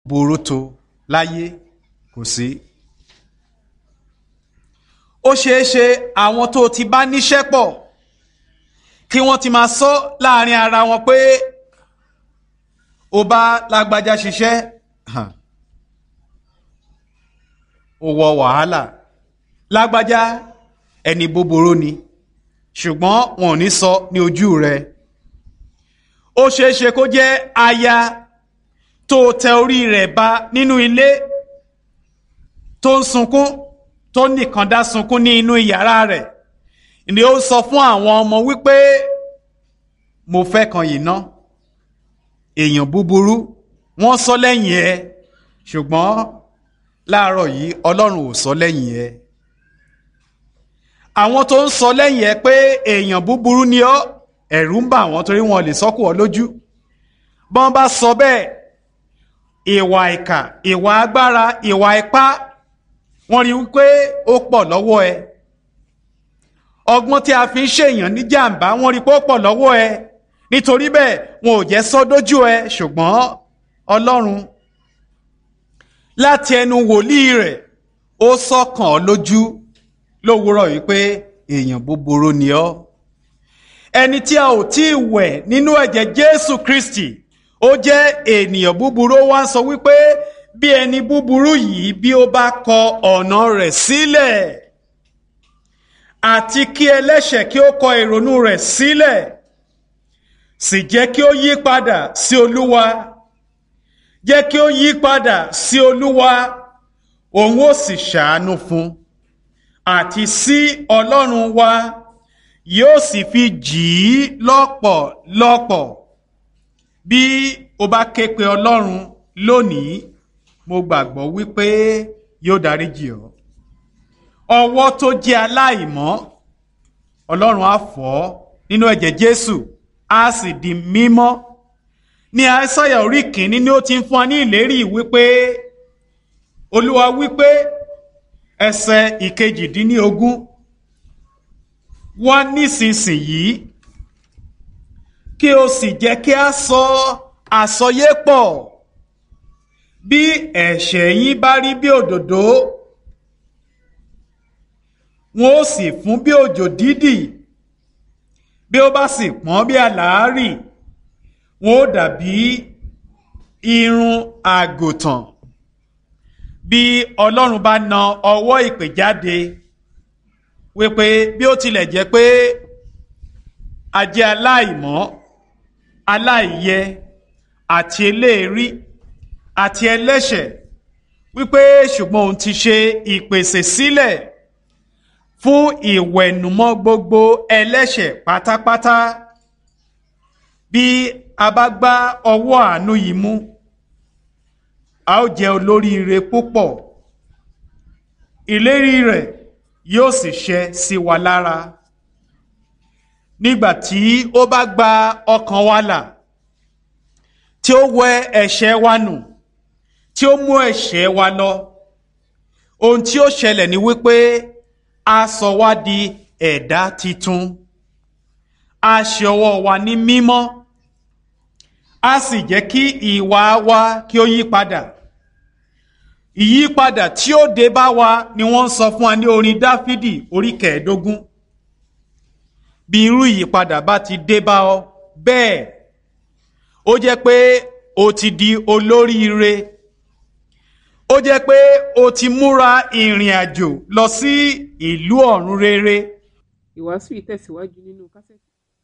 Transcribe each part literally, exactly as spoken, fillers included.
burú tó láyé kò sí. ó ṣeé ṣe àwọn tó ti bá níṣẹ́ pọ̀ kí wọ́n ti máa sọ láàrin ara wọn pé ó bá lágbájá ṣiṣẹ́ ó wọ wàhálà, lágbájá ẹni búburú ni, ṣùgbọ́n wọn ò ní sọ ní ojú rẹ̀. ó ṣeé ṣe kó jẹ́ aya tó tẹ orí rẹ̀ ba nínú ilé, tó ń sunkún, tó nìkan dá sunkún ní inú yàrá rẹ̀, ni ó sọ fún àwọn ọmọ wípé mo fẹ́ kan yìí ná. èèyàn búburú wọ́n sọ lẹ́yìn ẹ, ṣùgbọ́n láàárọ̀ yìí Ọlọ́run ò sọ lẹ́yìn ẹ. àwọn tó ń sọ lẹ́yìn ẹ pé èèyàn búburú ni ọ́, ẹ̀rù ń bà wọ́n torí wọn lè sọ́kù ọ lójú. bọ́n bá sọ bẹ́ẹ̀, ìwà ìkà, ìwà agbára, ìwà ipá, wọ́n rí wípé ó pọ̀ lọ́wọ́ ẹ. ọgbọ́n tí a fi ń ṣèyàn ní jàǹbá, wọ́n rí pé ó pọ̀ lọ́wọ́ ẹ. nítorí bẹ́ẹ̀ wọn ò jẹ́ sọ dójú ẹ. ṣùgbọ́n Ọlọ́run láti ẹnu wòlíì rẹ̀ ó sọ̀kàn ọ́ lójú lówùúrọ̀ yìí pé èèyàn búburú ni ọ́. ẹni tí a ò tí ì wẹ̀ nínú ẹ̀jẹ̀ Jésù Kristi, ó jẹ́ ènìyàn búburú. ó wá ń sọ wípé bí ẹni búburú yìí bí ó bá kọ ọ̀nà rẹ̀ sílẹ̀, àti kí ẹlẹ́ṣẹ̀ kí ó kọ ìrònú rẹ̀ sílẹ̀, sì jẹ́ kí ó yí padà sí Olúwa, jẹ́ kí ó yí padà sí Olúwa, òun ó sì ṣàánú fún, àti sí Ọlọ́run wa, yóò sì fi jì í lọ́pọ̀lọpọ̀. bí o bá ké pe Ọlọ́run lónìí, mo gbàgbọ́ wípé yóò dáríjì ọ́. ọwọ́ tó jẹ́ aláìmọ́, Ọlọ́run á fọ̀ ọ́ nínú ẹ̀jẹ̀ Jésù, á sì di mímọ́. ní Aísáyà orí kìíní ni ó ti ń fún wa ní ìlérí wípé Olúwa wípé ẹsẹ̀ ìkejìdínlógún, wá nísinsìnyí kí o sì jẹ́ kí a sọ àsọyé pọ̀. bí ẹ̀ṣẹ̀ yín bá rí bí òdòdó, wọn ó sì fún bí òjò dídì. bí ó bá sì pọ́n bí àlàárì, wọn ó dàbí irun àgùntàn. bí Ọlọ́run bá na ọwọ́ ìpè jáde wípé bí ó tilẹ̀ jẹ́ pé a jẹ́ aláìmọ́, aláìyẹ àti eléèrí àti ẹlẹ́ṣẹ̀, wípé ṣùgbọ́n òun ti ṣe ìpèsè sílẹ̀ fún ìwẹ̀nùmọ́ gbogbo ẹlẹ́ṣẹ̀ pátápátá. bí a bá gbá ọwọ́ àánú yìí mú, a ó jẹ́ olóríire púpọ̀. ìlérí rẹ̀ yóò sì ṣẹ sí wa lára. nígbà tí ó bá gba ọkàn wa là, tí ó wẹ ẹ̀ṣẹ̀ wa nù, tí ó mú ẹ̀ṣẹ̀ wa lọ, ohun tí ó ṣẹlẹ̀ ni wípé a sọ wá di ẹ̀dá titun, a ṣe ọwọ́ wa ní mímọ́, a sì jẹ́ kí ìwà wa kí ó yí padà. ìyípadà tí ó dé bá wa ni wọ́n ń sọ fún wa ní orin Dáfídì orí kẹẹ̀ẹ́dógún. bí irú ìyípadà bá ti dé bá ọ bẹ́ẹ̀, ó jẹ́ pé o ti di olóríire, ó jẹ́ pé o ti múra ìrìn àjò lọ sí ìlú ọ̀run rere. ìwàásù yìí tẹ̀síwájú nínú kásẹ̀tì.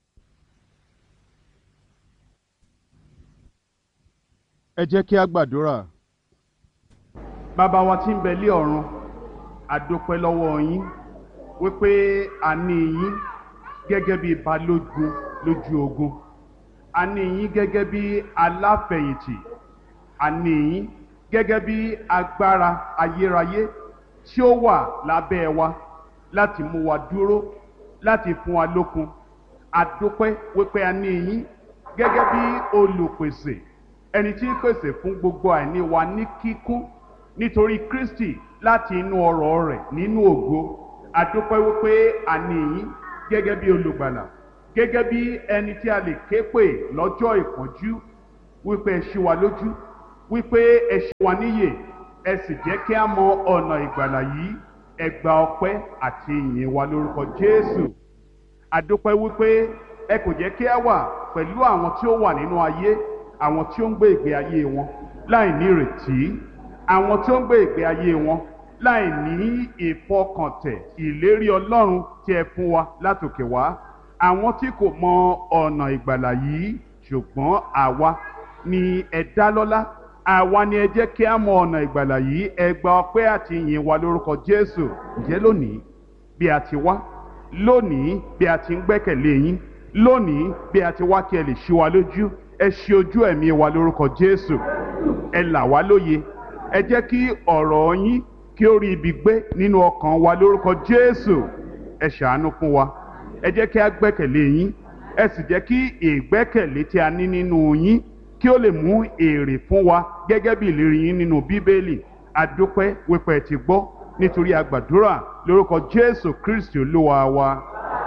ẹ jẹ́ kí a gbàdúrà. Bàbá wa tí ń bẹ lé ọ̀run, a dúpẹ́ lọ́wọ́ yín wípé a ní yín gẹ́gẹ́ bí balógun lójú ogun, a ní yín gẹ́gẹ́ bí aláfẹ̀yìntì, a ní yín gẹ́gẹ́ bí agbára ayérayé tí ó wà lábẹ́ wa láti mú wa dúró, láti fún wa lókun. A dúpẹ́ wípé a ní yín gẹ́gẹ́ bí olùpèsè, ẹni tí ń pèsè fún gbogbo àìní wa ní kíkún nítorí Kristi láti inú ọrọ̀ rẹ̀ nínú ògo. A dúpẹ́ wípé a ní yín gẹ́gẹ́ bí olùgbàlà, gẹ́gẹ́ bí ẹni tí a lè ké pè lọ́jọ́ ìpọ́njú, wípé ẹ ṣí wa lójú, wípé ẹ ṣe wa níyè ẹ sì jẹ́ kí a mọ ọ̀nà ìgbàlà yìí, ẹ gba ọpẹ́ àti ìyìn wa lórúkọ Jésù. Àdúpẹ́ wípé ẹ kò jẹ́ kí a wà pẹ̀lú àwọn tí ó wà nínú ayé, àwọn tí ó ń gbé ìgbé ayé wọn láì ní ìrètí, àwọn tí ó ń gbé ìgbé ayé wọn láì ní ìfọkàntẹ̀ ìlérí Ọlọ́run tí ẹ fún wa látòkè wá, àwọn tí kò mọ ọ̀nà ìgbàlà yìí. Ṣùgbọ́n àwa ni ẹ dá lọ́lá, àwa ni ẹ jẹ́ kí a mọ ọ̀nà ìgbàlà yìí, ẹ gba ọpẹ́ àti ìyìn wa lórúkọ Jésù. Ǹjẹ́ lónìí bí a ti wá, lónìí bí a ti ń gbẹ́kẹ̀lé yín, lónìí bí a ti wá kí ẹ lè ṣí wa lójú, ẹ ṣí ojú ẹ̀mí wa lórúkọ Jésù. Ẹ là wá lóye, ẹ jẹ́ kí ọ̀rọ̀ yín kí ó rí ibi gbé nínú ọkàn wa lórúkọ Jésù. Ẹ ṣàánú fún wa, ẹ jẹ́ kí a gbẹ́kẹ̀lé yín, ẹ sì jẹ́ kí ìgbẹ́kẹ̀lé tí a ní nínú yín kí ó lè mú èrè fún wa gẹ́gẹ́ bí ìlérí yín nínú Bíbélì. Adúpẹ́ wípé ẹ ti gbọ́, nítorí a gbàdúrà lórúkọ Jésù Kristi Olúwa wa.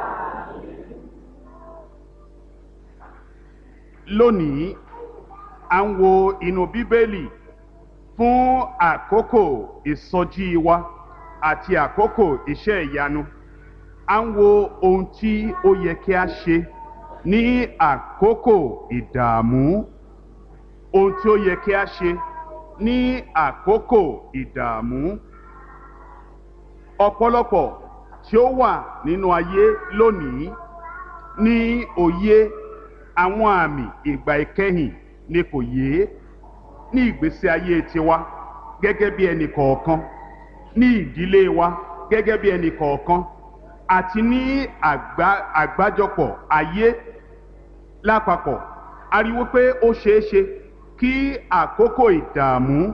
Lónìí à ń wo inú Bíbélì fún àkókò ìsọjí wa àti àkókò iṣẹ́ ìyanu. À ń wo ohun tí ó yẹ kí a ṣe ní àkókò ìdààmú, ohun tí ó yẹ kí a ṣe ní àkókò ìdààmú. Ọ̀pọ̀lọpọ̀ tí ó wà nínú ayé lónìí ní òye àwọn àmì ìgbà ìkẹyìn ni kò yé ní ìgbésí ayé tiwa gẹ́gẹ́ bí ẹnì kọ̀ọ̀kan, ní ìdílé wa gẹ́gẹ́ bí ẹnì kọ̀ọ̀kan, àti ní àgbájọpọ̀ ayé lápapọ̀. A rí wípé ó ṣeé ṣe kí àkókò ìdààmú,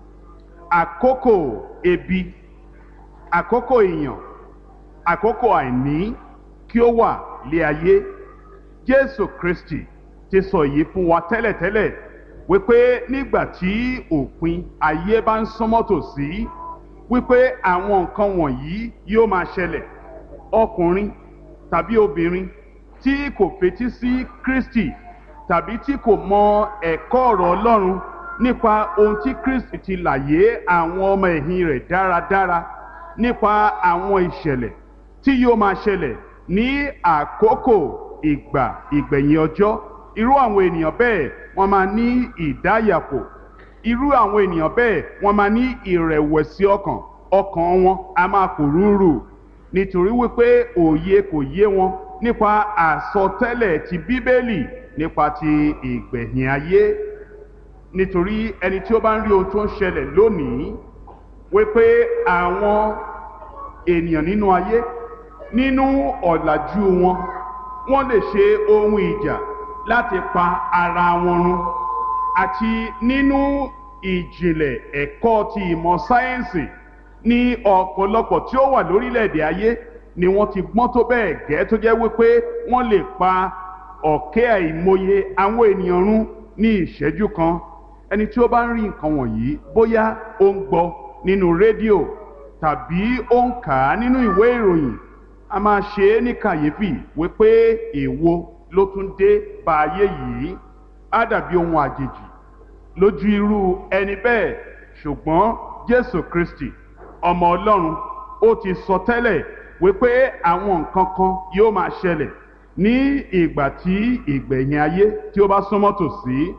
àkókò ebi, àkókò ìyàn, àkókò àìní kí ó wà lé ayé. Jésù Kristi ti sọ èyí fún wa tẹ́lẹ̀tẹ́lẹ̀ wípé nígbà tí òpin ayé bá ń súnmọ́ tòsí, wípé àwọn nǹkan wọ̀nyí yóò máa ṣẹlẹ̀. Ọkùnrin tàbí obìnrin tí kò fetí sí Kristi tàbí tí kò mọ ẹ̀kọ́ ọ̀rọ̀ Ọlọ́run nípa ohun tí Kristi ti làyé àwọn ọmọ ẹ̀yìn rẹ̀ dáradára, nípa àwọn ìṣẹ̀lẹ̀ tí yóò máa ṣẹlẹ̀ ní àkókò ìgbà ìgbẹ̀yìn ọjọ́. Irú àwọn ènìyàn bẹ́ẹ̀ wọ́n máa ní ìdáyàfò, irú àwọn ènìyàn bẹ́ẹ̀ wọ́n máa ní ìrẹ̀wẹ̀sì ọkàn, ọkàn wọn a máa pòrúurù nítorí wípé òye kò yé wọn nípa àsọtẹ́lẹ̀ ti Bíbélì nípa ti ìgbẹ̀yìn ayé. Nítorí ẹni tí ó bá ń rí ohun tó ń ṣẹlẹ̀ lónìí, wípé àwọn ènìyàn nínú ayé nínú ọ̀làjú wọn wọ́n lè ṣe ohun ìjà láti pa ara wọn run, àti nínú ìjìnlẹ̀ ẹ̀kọ́ ti ìmọ̀ sáyẹ́ǹsì ní ọ̀pọ̀lọpọ̀ tí ó wà lórílẹ̀‐èdè ayé ni wọ́n ti gbọ́n tó bẹ́ẹ̀ gẹ́ tó jẹ́ wípé wọ́n lè pa ọ̀kẹ́ àìmọye àwọn ènìyàn run ní ìṣẹ́jú kan. Ẹni tí ó bá ń rí nǹkan wọ̀nyí, bóyá ó ń gbọ́ nínú rédíò tàbí ó ń kà á nínú ìwé ìròyìn, a máa ṣe é ní kàyéfì wípé èwo ló tún dé bá ayé yìí. Á dàbí ohun àjèjì lójú irú ẹni bẹ́ẹ̀. Ṣùgbọ́n Jésù Kristi ọmọ Ọlọ́run ó ti sọ tẹ́lẹ̀ wípé àwọn nǹkan kan yóò máa ṣẹlẹ̀ ní ìgbà tí ìgbẹ̀yìn ayé tí ó bá súnmọ́ tòsí.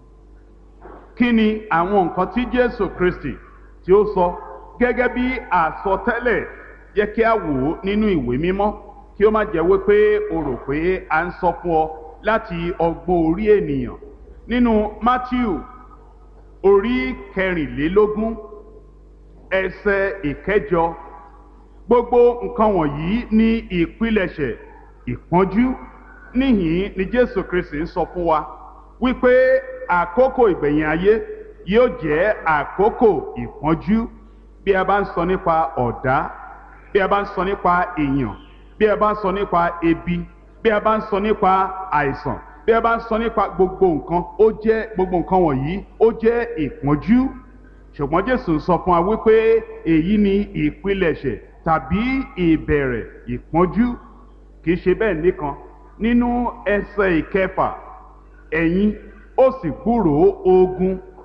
Kí ni àwọn nǹkan tí Jésù Kristi tí ó sọ gẹ́gẹ́ bí àsọtẹ́lẹ̀? Yẹ kí a wò ó nínú ìwé mímọ́ kí ó má jẹ́ wípé o rò pé a ń sọ fún ọ láti ọgbọ́n orí ènìyàn. Nínú Mátíù orí kẹrìnlélógún ẹsẹ̀ ìkẹjọ, gbogbo nǹkan wọ̀nyí ní ìpilẹ̀ṣẹ̀ ìpọ́njú. Níhìn ni Jésù Kristi ń sọ fún wa wípé àkókò ìgbẹ̀yìn ayé yóò jẹ́ àkókò ìpọ́njú. Bí a bá ń sọ nípa ọ̀dá, bí a bá ń sọ nípa ìyàn, bí a bá ń sọ nípa ebi, bí a bá ń sọ nípa àìsàn, bí a bá ń sọ nípa gbogbo nǹkan, ó jẹ́ gbogbo nǹkan wọ̀nyí ó jẹ́ ìpọ́njú. Ṣùgbọ́n Jésù sọ fún wa wípé èyí ni ìpilẹ̀ṣẹ̀ tàbí ìbẹ̀rẹ̀ ìpọ́njú. Kì í ṣe bẹ́ẹ̀ nìkan. Nínú ẹsẹ̀ ìkẹfà, ẹ̀yin ó sì gbúròó ogun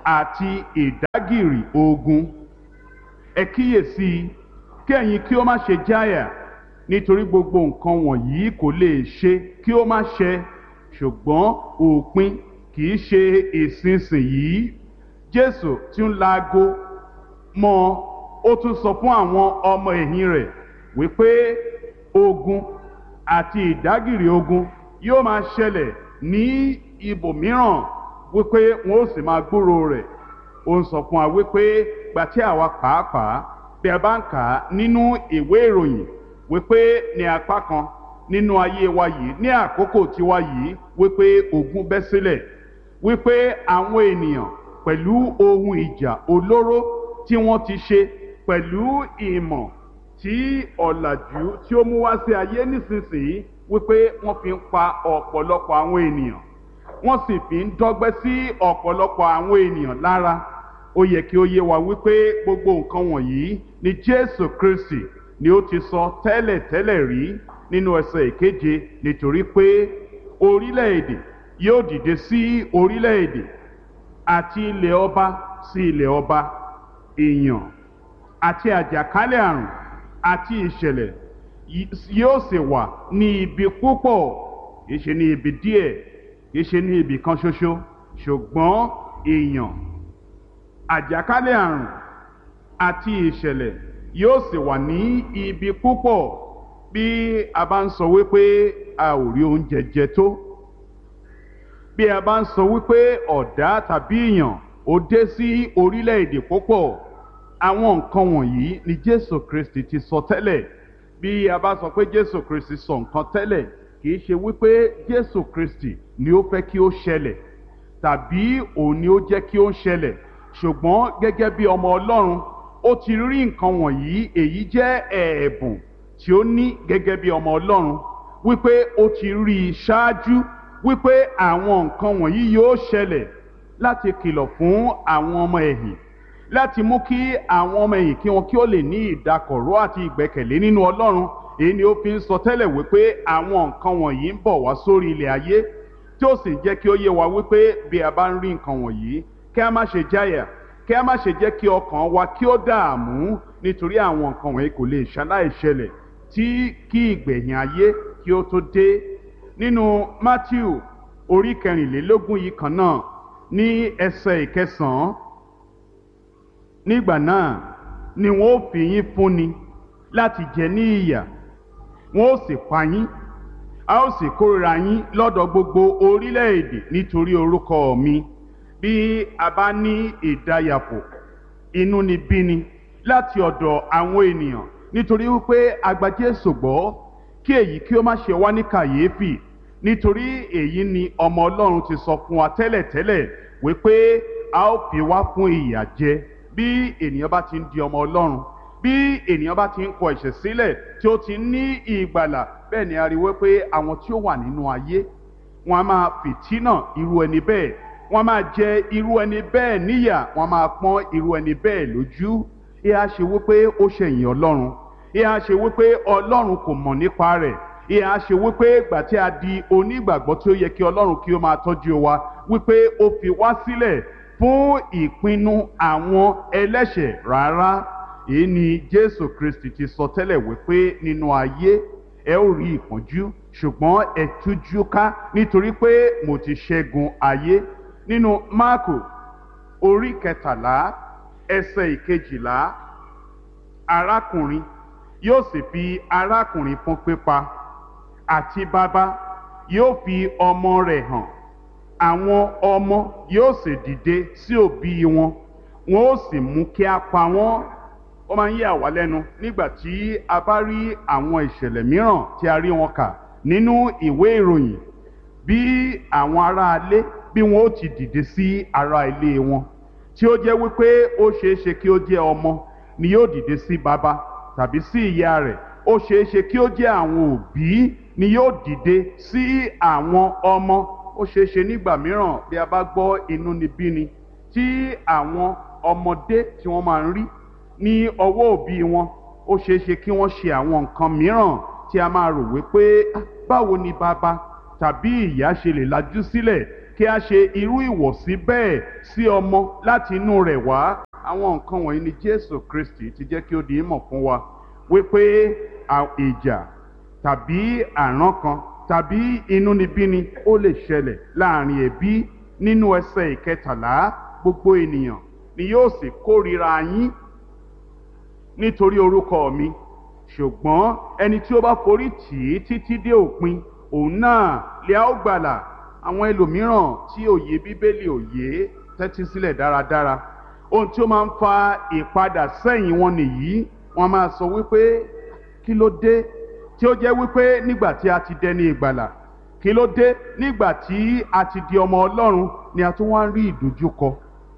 àti ìdágìrì ogun. Ẹ kíyèsí kí ẹ̀yin kí ó má ṣe jáyà, nítorí gbogbo nǹkan wọ̀nyí kò lè ṣe kí ó má ṣẹ, ṣùgbọ́n òpin kì í ṣe ìsinsìnyí. Jésù tí ń laago mọ́ ọ, ó tún sọ fún àwọn ọmọ ẹ̀yìn rẹ̀ wípé ogun àti ìdágìrì ogun yóò máa ṣẹlẹ̀ ní ibòmíràn, wípé wọn ó sì máa gbúròó rẹ̀. Ó ń sọ fún wa wípé gbà tí àwa pàápàá bí a bá ń kà á nínú ìwé ìròyìn wípé ní apá kan nínú ayé wa yìí ní àkókò tiwa yìí wípé ogun bẹ́ sílẹ̀, wípé àwọn ènìyàn pẹ̀lú ohun ìjà olóró tí wọ́n ti ṣe pẹ̀lú ìmọ̀ tí ọ̀làjú tí ó mú wá sí ayé nísinsìnyí, wípé wọ́n fi ń pa ọ̀pọ̀lọpọ̀ àwọn ènìyàn, wọ́n sì fi ń dọ́gbẹ́ sí ọ̀pọ̀lọpọ̀ àwọn ènìyàn lára. Ó yẹ kí ó yé wa wípé gbogbo nǹkan wọ̀nyí ni Jésù Kristi ni ó ti sọ tẹ́lẹ̀ tẹ́lẹ̀ rí nínú ẹsẹ̀ ìkeje, nítorí pé orílẹ̀-èdè yóò dìde sí orílẹ̀-èdè àti ilẹ̀ ọba sí ilẹ̀ ọba, ìyàn àti àjàkálẹ̀ àrùn àti ìṣẹ̀lẹ̀ yóò sì wà ní ibi púpọ̀, kìí ṣe ní ibi díẹ̀, kìí ṣe ní ibi kan ṣoṣo, ṣùgbọ́n ìyàn, àjàkálẹ̀ àrùn àti ìṣẹ̀lẹ̀ yóò sì wà ní ibi púpọ̀. Bí a bá ń sọ wípé a ò rí oúnjẹ jẹ tó, bí a bá ń sọ wípé ọ̀dá tàbí ìyàn ó dé sí orílẹ̀-èdè púpọ̀, àwọn nǹkan wọ̀nyí ni Jésù Kristi ti sọ tẹ́lẹ̀. Bí a bá sọ pé Jésù Kristi sọ nǹkan tẹ́lẹ̀, kìí ṣe wípé Jésù Kristi ni ó fẹ́ kí ó ṣẹlẹ̀ tàbí òun ni ó jẹ́ kí ó ṣẹlẹ̀, ṣùgbọ́n gẹ́gẹ́ bí ọmọ Ọlọ́run ó ti rí nǹkan wọ̀nyí, èyí jẹ́ ẹ̀bùn tí ó ní gẹ́gẹ́ bí ọmọ Ọlọ́run, wípé ó ti rí i ṣáájú wípé àwọn nǹkan wọ̀nyí yóò ṣẹlẹ̀, láti kìlọ̀ fún àwọn ọmọ ẹ̀yìn, láti mú kí àwọn ọmọ ẹ̀yìn kí wọn kí ó lè ní ìdákọ̀ró àti ìgbẹ́kẹ̀lé nínú Ọlọ́run. Èyí ni ó fi ń sọ tẹ́lẹ̀ wípé àwọn nǹkan wọ̀nyí ń bọ̀ wá sórí ilẹ̀ ayé, tí ó sì jẹ́ kí ó yé wa wípé bí a bá ń rí nǹkan wọ̀nyí, kí a má ṣe jáyà, kí a má ṣe jẹ́ kí ọkàn wa kí ó dààmú, nítorí àwọn nǹkan wọ̀nyí kò lè ṣaláì ṣẹlẹ̀ tí kí ìgbẹ̀yìn ayé kí ó tó dé. Nínú Mátíù orí kẹrìnlélógún yìí kan náà ní ẹsẹ̀ ìkẹsàn-án, nígbà náà ni wọn ó fi yín fúnni láti jẹ ní ìyà, wọn ó sì pa yín, a ó sì kórìíra yín lọ́dọ̀ gbogbo orílẹ̀-èdè nítorí orúkọ mi. Bí a bá ní ìdáyàpò, inúnibíni láti ọ̀dọ̀ àwọn ènìyàn nítorí wípé a gba Jésù gbọ́, kí èyí kí ó má ṣe wá ní kàyéfì, nítorí èyí ni ọmọ Ọlọ́run ti sọ fún wa tẹ́lẹ̀tẹ́lẹ̀ wípé a ó fi wá fún ìyà jẹ. Bí ènìyàn bá ti ń di ọmọ Ọlọ́run, bí ènìyàn bá ti ń kọ ẹ̀ṣẹ̀ sílẹ̀ tí ó ti ní ìgbàlà, bẹ́ẹ̀ ni a rí wípé àwọn tí ó wà nínú ayé wọn a máa fìtínà irú ẹni bẹ́ẹ̀, wọn a máa jẹ irú ẹni bẹ́ẹ̀ níyà, wọn a máa pọ́n irú ẹni bẹ́ẹ̀ lójú. Ìhà ṣe wípé ó ṣẹ̀yìn Ọlọ́run, ìhà ṣe wípé Ọlọ́run kò mọ̀ nípa rẹ̀, ìhà ṣe wípé ìgbà tí a di onígbàgbọ́ tí ó yẹ kí Ọlọ́run kí ó máa tọ́jú wa, wípé ó fi wá sílẹ̀ fún ìpinnu àwọn ẹlẹ́ṣẹ̀ rárá. Èyí ni Jésù Kristi ti sọ tẹ́lẹ̀ wípé nínú ayé ẹ ó rí ìpọ́njú, ṣùgbọ́n ẹ tújú ká nítorí pé mo ti ṣẹ́gun ayé. Nínú Máàkù orí kẹtàlá ẹsẹ̀ ìkejìlá, arákùnrin yóò sì fi arákùnrin fún pípa, àti bàbá yóò fi ọmọ rẹ̀ hàn, àwọn ọmọ yóò sì dìde sí òbí wọn, wọn ó sì mú kí a pa wọ́n. Ó máa ń yà wá lẹ́nu nígbà tí a bá rí àwọn ìṣẹ̀lẹ̀ mìíràn tí a rí wọn kà nínú ìwé ìròyìn, bí àwọn aráalé bí wọn ó ti dìde sí ará ilé wọn, tí ó jẹ́ wípé ó ṣeéṣe kí ó jẹ́ ọmọ ni yóò dìde sí bàbá tàbí sí ìyá rẹ̀, ó ṣeéṣe kí ó jẹ́ àwọn òbí ni yóò dìde sí àwọn ọmọ. Ó ṣeéṣe nígbà mìíràn bí a bá gbọ́ inúnibíni tí àwọn ọmọdé tí wọ́n máa ń rí ní ọwọ́ òbí wọn, ó ṣeéṣe kí wọ́n ṣe àwọn nǹkan mìíràn tí a máa rò wípé báwo ni bàbá tàbí ìyá ṣe lè lajú sílẹ̀ kí a ṣe irú ìwọ̀sí bẹ́ẹ̀ sí ọmọ láti inú rẹ̀ wá. Àwọn nǹkan wọ̀nyí ni Jésù Kristi ti jẹ́ kí ó di ìmọ̀ fún wa wípé ìjà tàbí àrán kan tàbí inúnibíni ó lè ṣẹlẹ̀ láàrin ẹbí. Nínú ẹsẹ̀ ìkẹtàlá, gbogbo ènìyàn ni yóò sì kórìíra yín nítorí orúkọ mi, ṣùgbọ́n ẹni tí ó bá forí tì í títí dé òpin, òun náà lè a ó gbàlà. Àwọn ẹlòmíràn tí òye Bíbélì òye tẹ́tí sílẹ̀ dáradára. Ohun tí ó máa ń fa ìpadà sẹ́yìn wọn nìyí. Wọ́n máa sọ wípé kí ló dé tí ó jẹ́ wípé nígbà tí a ti dẹni ìgbàlà, kí ló dé nígbà tí a ti di ọmọ Ọlọ́run ni a tún wá ń rí ìdojúkọ,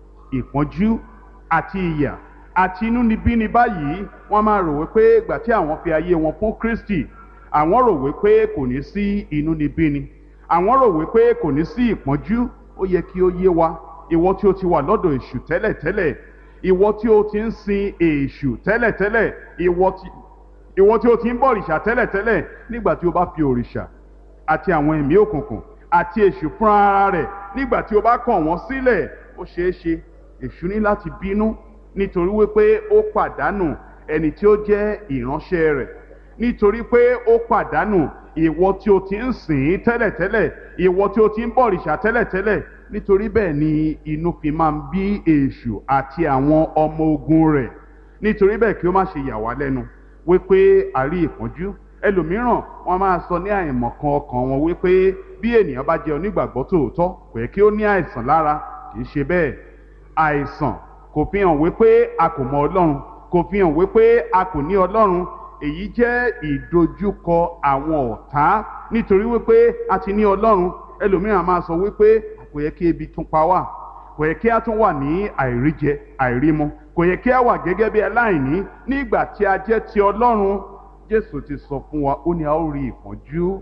ìpọ́njú àti ìyà àti inúnibíni báyìí. Wọ́n máa rò wípé ìgbà tí àwọn fi ayé wọn fún Kristi, àwọn rò wípé kò ní sí inúnibíni, àwọn rò wípé kò ní sí ìpọ́njú. Ó yẹ kí ó yé wa, ìwọ tí ó ti wà lọ́dọ̀ èṣù tẹ́lẹ̀tẹ́lẹ̀, ìwọ tí ó ti ń sin èṣù tẹ́lẹ̀tẹ́lẹ̀, ìwọ tí ìwọ tí ó ti ń bọ òrìṣà tẹ́lẹ̀tẹ́lẹ̀, nígbà tí ó bá fi òrìṣà àti àwọn ẹ̀mí òkùnkùn àti èṣù fún ara rẹ̀, nígbà tí ó bá kọ̀ wọ́n sílẹ̀, ó ṣeé ṣe èṣù ní láti bínú nítorí wípé ó pàdánù ẹni tí ó jẹ́ ìránṣẹ́ rẹ̀, nítorí pé ó pàdánù ìwọ tí ó ti ń sìn tẹ́lẹ̀tẹ́lẹ̀, ìwọ tí ó ti ń bọ òrìṣà tẹ́lẹ̀tẹ́lẹ̀. Nítorí bẹ́ẹ̀ ni inú fi máa ń bí èṣù àti àwọn ọmọ ogun rẹ̀. Nítorí bẹ́ẹ̀ kí ó má ṣe yà wá lẹ́nu wípé a rí ìpọ́njú. Ẹlòmíràn wọ́n máa sọ ní àìmọ̀kan ọkàn wọn wípé bí ènìyàn bá jẹ́ onígbàgbọ́ tòótọ́ kò yẹ kí ó ní àìsàn lára. Kì í ṣe bẹ́ẹ̀. Àìsàn kò fi hàn wípé a kò mọ Ọlọ́run, kò fi hàn wípé a kò ní Ọlọ́run. Èyí jẹ́ ìdojúkọ àwọn ọ̀tá. Nítorí wípé a ti ní Ọlọ́run, ẹlòmíràn máa sọ wípé kò yẹ kí ebi tún pa wá, kò yẹ kí a tún wà ní àìríjẹ àìrímu, kò yẹ kí a wà gẹ́gẹ́ bí aláìní nígbà tí a jẹ́ ti Ọlọ́run. Jésù ti sọ fún wa, ó ní a ó rí ìpọ́njú,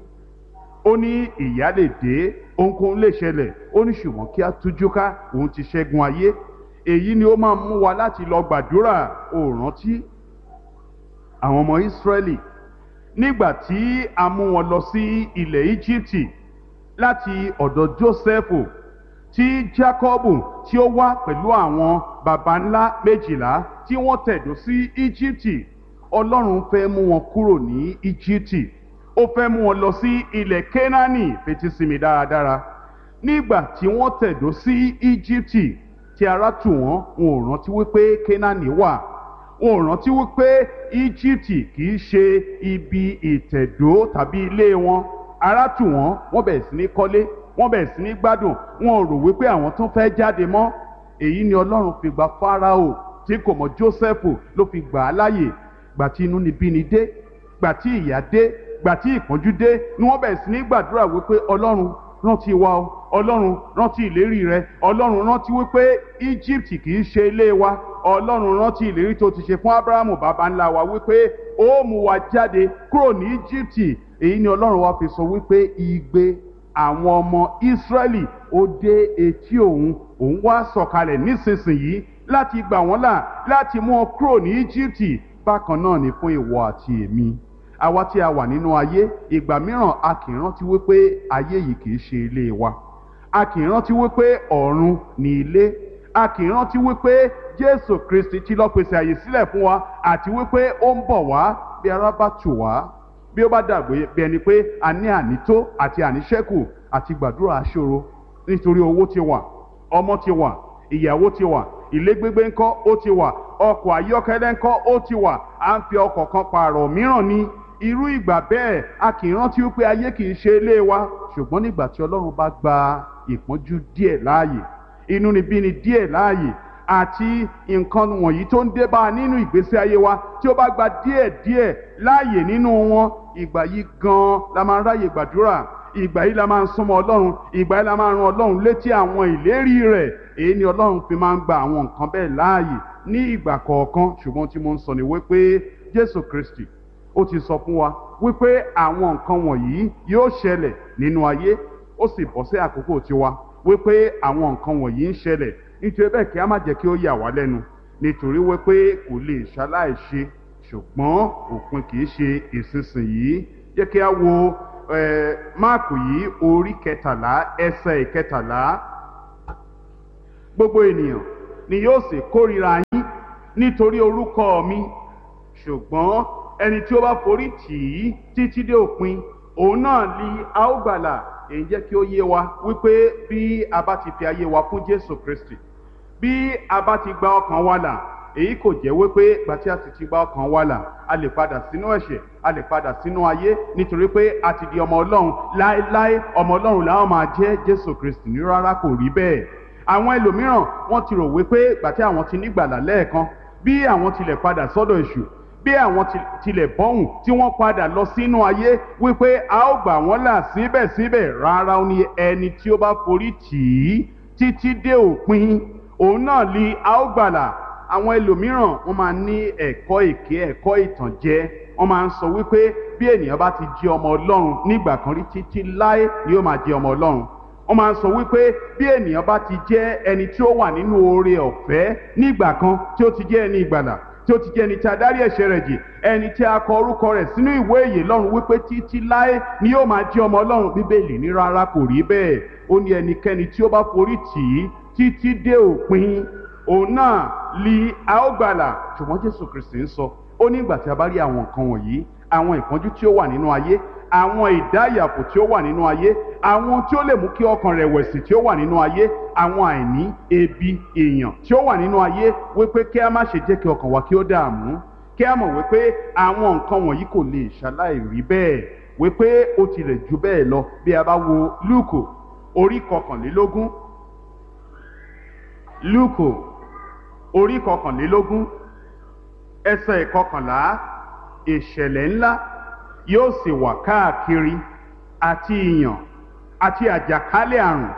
ó ní ìyà lè dé, ohunkóhun lè ṣẹlẹ̀, ó ní ṣùgbọ́n kí a tújú ká, òun ti ṣẹ́gun ayé. Èyí ni ó máa mú wa láti lọ gbàdúrà. Ó rántí àwọn ọmọ Ísírẹ́lì nígbà tí a mú wọn lọ sí ilẹ̀ Íjíbítì láti ọ̀dọ̀ Jósẹ́fù, tí Jákọ́bù tí ó wá pẹ̀lú àwọn baba ńlá méjìlá tí wọ́n tẹ̀dó sí Íjíbítì. Ọlọ́run fẹ́ mú wọn kúrò ní Íjíbítì, ó fẹ́ mú wọn lọ sí ilẹ̀ Kénáánì. Fetí sí mi dáradára. Nígbà tí wọ́n tẹ̀dó sí Íjíbítì tí ara tù wọ́n, wọn ò rántí wípé Kénáánì wà, wọn ò rántí wípé Íjíbítì kì í ṣe ibi ìtẹ̀dó tàbí ilé wọn. Ara tù wọ́n, wọ́n bẹ̀rẹ̀ sí ní kọ́lé, wọ́n bẹ̀rẹ̀ sí ní gbádùn, wọn ò rò wípé àwọn tún fẹ́ jáde mọ́. Èyí ni Ọlọ́run fi gba Fáráò tí kò mọ̀ Jósẹ́fù, ló fi gbà á láàyè. Gbà tí inúnibíni dé, gbà tí ìyà dé, gbà tí ìpọ́njú dé, ni wọ́n bẹ̀rẹ̀ sí ní gbàdúrà wípé Ọlọ́run rántí wa o, Ọlọ́run rántí ìlérí rẹ, Ọlọ́run rántí wípé Íjíbítì kì í ṣe ilé wa, Ọlọ́run rántí ìlérí tó ti ṣe fún Ábúráhámù baba ńlá wa wípé ó mú wa jáde kúrò ní Íjíbítì. Èyí ni Ọlọ́run wa fi sọ wípé igbe àwọn ọmọ Ísírẹ́lì ó dé etí òun, òun wá sọ̀kalẹ̀ nísinsìnyí láti gbà wọ́n là, láti mú wọn kúrò ní Íjíbítì. Bákan náà ni fún ìwọ àti èmi, àwa tí a wà nínú ayé. Ìgbà mìíràn a kì í rántí wípé ayé yìí kì í ṣe ilé wa, a kì í rántí wípé ọ̀run ni ilé, a kì í rántí wípé Jésù Kristi ti lọ pèsè àyè sílẹ̀ fún wa, àti wípé ó ń bọ̀ wá bí ara bá tù wá, bí ó bá dàgbé bí ẹni pé a ní ànító àti àníṣẹ́kù, àti gbàdúrà aṣòro. Nítorí owó ti wà, ọmọ ti wà, ìyàwó ti wà, ilé gbígbé ńkọ́ ó ti wà, ọkọ̀ ayọ́kẹ́lẹ́ ńkọ́ ó ti wà, à ń fi ọkọ̀ kan pààrọ̀ mìíràn ní. Irú ìgbà bẹ́ẹ̀ a kì í rántí wípé ayé kì í ṣe ilé wa. Ṣùgbọ́n nígbà tí Ọlọ́run bá gba ìpọ́njú díẹ̀ láàyè, inúnibíni díẹ̀ láàyè, àti nǹkan wọ̀nyí tó ń dé bá a nínú ìgbésí ayé wa, tí ó bá gba díẹ̀ díẹ̀ láàyè nínú wọn, ìgbà yìí gan-an la máa ń ráyè gbàdúrà, ìgbà yìí la máa ń súnmọ́ Ọlọ́run, ìgbà yìí la máa ń ran Ọlọ́run létí àwọn ìlérí rẹ̀. Èyí ni Ọlọ́run fi máa ń gba àwọn nǹkan bẹ́ẹ̀ láàyè ní ìgbà kọ̀ọ̀kan. Ṣùgbọ́n tí mo ń sọ ni wípé Jésù Kristi ó ti sọ fún wa wípé àwọn nǹkan wọ̀nyí yóò ṣẹlẹ̀ nínú ayé. Ó sì bọ́ sí àkókò tiwa wípé àwọn nǹkan wọ̀nyí ń ṣẹlẹ̀. Nítorí bẹ́ẹ̀ kí a má jẹ́ kí ó yà wá lẹ́nu, nítorí wípé kò lè ṣaláìṣe, ṣùgbọ́n òpin kì í ṣe ìsinsìnyí. Jẹ́ kí a wo eh, máàkù yìí orí kẹtàlá ẹsẹ̀ ìkẹtàlá gbogbo ènìyàn ni yóò sì kórìíra yín nítorí orúkọ mi ṣùgbọ́n ẹni tí ó bá forí tì í títí dé òpin òun náà ni a ó gbàlà. èyí jẹ́ kí ó yé wa wípé bí a bá ti fi ayé wa fún Jésù Kristi, bí a bá ti gba ọkàn wa là, èyí kò jẹ́ wípé gbà tí a sì ti gba ọkàn wa là a lè padà sínú ẹ̀ṣẹ̀, a lè padà sínú ayé nítorí pé a ti di ọmọ Ọlọ́run láéláé. ọmọ Ọlọ́run làwọn máa jẹ́ Jésù Kristi ní rárá, kò rí bẹ́ẹ̀. àwọn ẹlòmíràn wọ́n ti rò wípé gbà tí àwọn ti nígbàlà lẹ́ẹ̀kan, bí àwọn tilẹ̀ padà sọ́dọ̀ èṣù, bí àwọn tilẹ̀ bọ́hùn tí wọ́n padà lọ sínú ayé wípé a ó gbà wọ́n là síbẹ̀síbẹ̀. rárá, ó ní ẹni tí ó bá forí tì í títí dé òpin òun náà ni a ó gbàlà. àwọn ẹlòmíràn wọ́n máa ní ẹ̀kọ́ èké, ẹ̀kọ́ ìtànjẹ. wọ́n máa ń sọ wípé bí ènìyàn bá ti jẹ́ ọmọ Ọlọ́run nígbà kan rí, títí láé ni ó máa jẹ́ ọmọ Ọlọ́run. wọ́n máa ń sọ wípé bí ènìyàn bá ti jẹ́ ẹni tí ó wà nínú oore ọ̀fẹ́ nígbà kan, tí ó ti jẹ́ ẹni ìgbàlà, tí ó ti jẹ́ ẹni tí a dárí ẹ̀ṣẹ̀ rẹ̀ jì, ẹni tí a kọ orúkọ rẹ̀ sínú ìwé ìyè lọ́run, wípé títí láé ni yóò máa jẹ́ ọmọ Ọlọ́run. Bíbélì ní rárá, kò rí bẹ́ẹ̀. ó ní ẹnikẹ́ni tí ó bá forí tì í títí dé òpin òun náà li a ó gbàlà. ṣùgbọ́n Jésù Kristi ń sọ, ó ní ìgbà tí a bá rí àwọn nǹkan wọ̀nyí, àwọn ìpọ́njú tí ó wà nínú ayé, àwọn ìdáyàfò tí ó wà nínú ayé, àwọn tí ó lè mú kí ọkàn rẹ̀wẹ̀sì tí ó wà nínú ayé, àwọn àìní, ebi, èèyàn tí ó wà nínú ayé, wípé kí a má ṣe jẹ́ kí ọkàn wa kí ó dààmú, kí a mọ̀ wípé àwọn nǹkan wọ̀nyí kò lè ṣaláì rí bẹ́ẹ̀, wípé ó tilẹ̀ jù bẹ́ẹ̀ lọ. bí a bá wo Lúùkù orí kọkànlélógún, Lúùkù orí kọkànlélógún ẹsẹ̀ ìkọkànlá, ìṣẹ̀lẹ̀ ńlá yóò sì wà káàkiri, àti ìyàn àti àjàkálẹ̀ àrùn,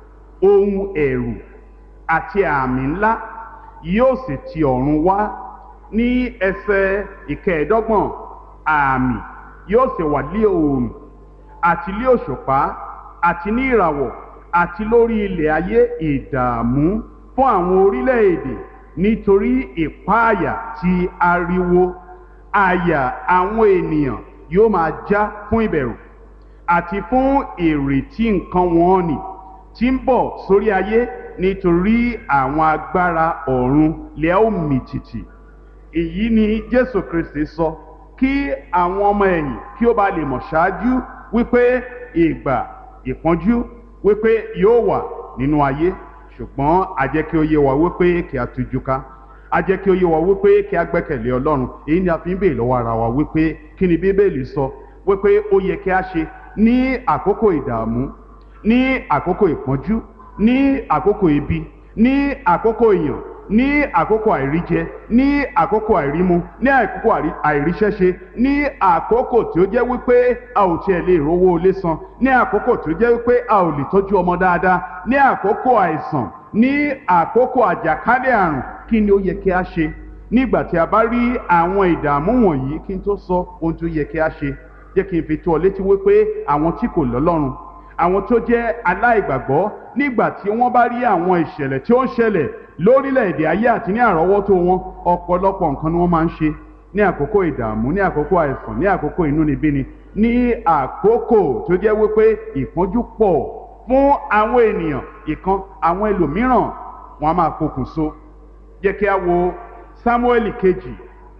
ohun ẹ̀rù àti àmì ńlá yóò sì ti ọ̀run wá. ní ẹsẹ̀ ìkẹẹ̀ẹ́dọ́gbọ̀n, àmì yóò sì wà lé oòrùn àti lé òṣùpá àti ní ìràwọ̀, àti lórí ilẹ̀ ayé ìdààmú fún àwọn orílẹ̀-èdè nítorí ìpáàyà ti ariwo. àyà àwọn ènìyàn yóò máa já fún ìbẹ̀rù àti fún ìrètí nǹkan wọn nì tí ń bọ̀ sórí ayé, nítorí àwọn agbára ọ̀run lè ó mì tìtì. èyí ni Jésù Kristi sọ kí àwọn ọmọ ẹ̀yìn kí ó bá lè mọ̀ ṣáájú wípé ìgbà ìpọ́njú wípé yóò wà nínú ayé. ṣùgbọ́n a jẹ́ kí ó yé wa wípé kí a tújú ká, a jẹ́ kí ó yé wa wípé kí a gbẹ́kẹ̀lé Ọlọ́run. èyí ni a fi ń béèrè lọ́wọ́ ara wa wípé kí ni Bíbélì sọ wípé ó yẹ kí a ṣe ní àkókò ìdààmú, ní àkókò ìpọ́njú, ní àkókò ebi, ní àkókò ìyàn, ní àkókò àìríjẹ, ní àkókò àìrímu, ní àkókò àìríṣẹ́ṣe, ní àkókò tí ó jẹ́ wípé a ò tiẹ̀ lè rówó ilé san, ní àkókò tí ó jẹ́ wípé a ò lè tọ́jú ọmọ dáadáa, ní àkókò àìsàn, ní àkókò àjàkálẹ̀ àrùn. kí ni ó yẹ kí a ṣe nígbà tí a bá rí àwọn ìdààmú wọ̀nyí? kí n tó sọ ohun tó yẹ kí a ṣe, jẹ́ kí n fi tó ọ létí wípé àwọn tí kò lọ́lọ́run, àwọn tó jẹ́ aláìgbàgbọ́, nígbà tí wọ́n bá rí àwọn ìṣẹ̀lẹ̀ tí ó ń ṣẹlẹ̀ lórílẹ̀‐èdè ayé àti ní àrọ́wọ́tó wọn, ọ̀pọ̀lọpọ̀ nǹkan ni wọ́n máa ń ṣe ní àkókò ìdààmú, ní àkókò àìsàn, ní àkókò inúnibíni, ní àkókò tó jẹ́ wípé ìpọ́njú pọ̀ fún àwọn ènìyàn. ìkan àwọn ẹlòmíràn wọn a máa pokùnso. jẹ́ kí a wo Sámúẹ́lì kejì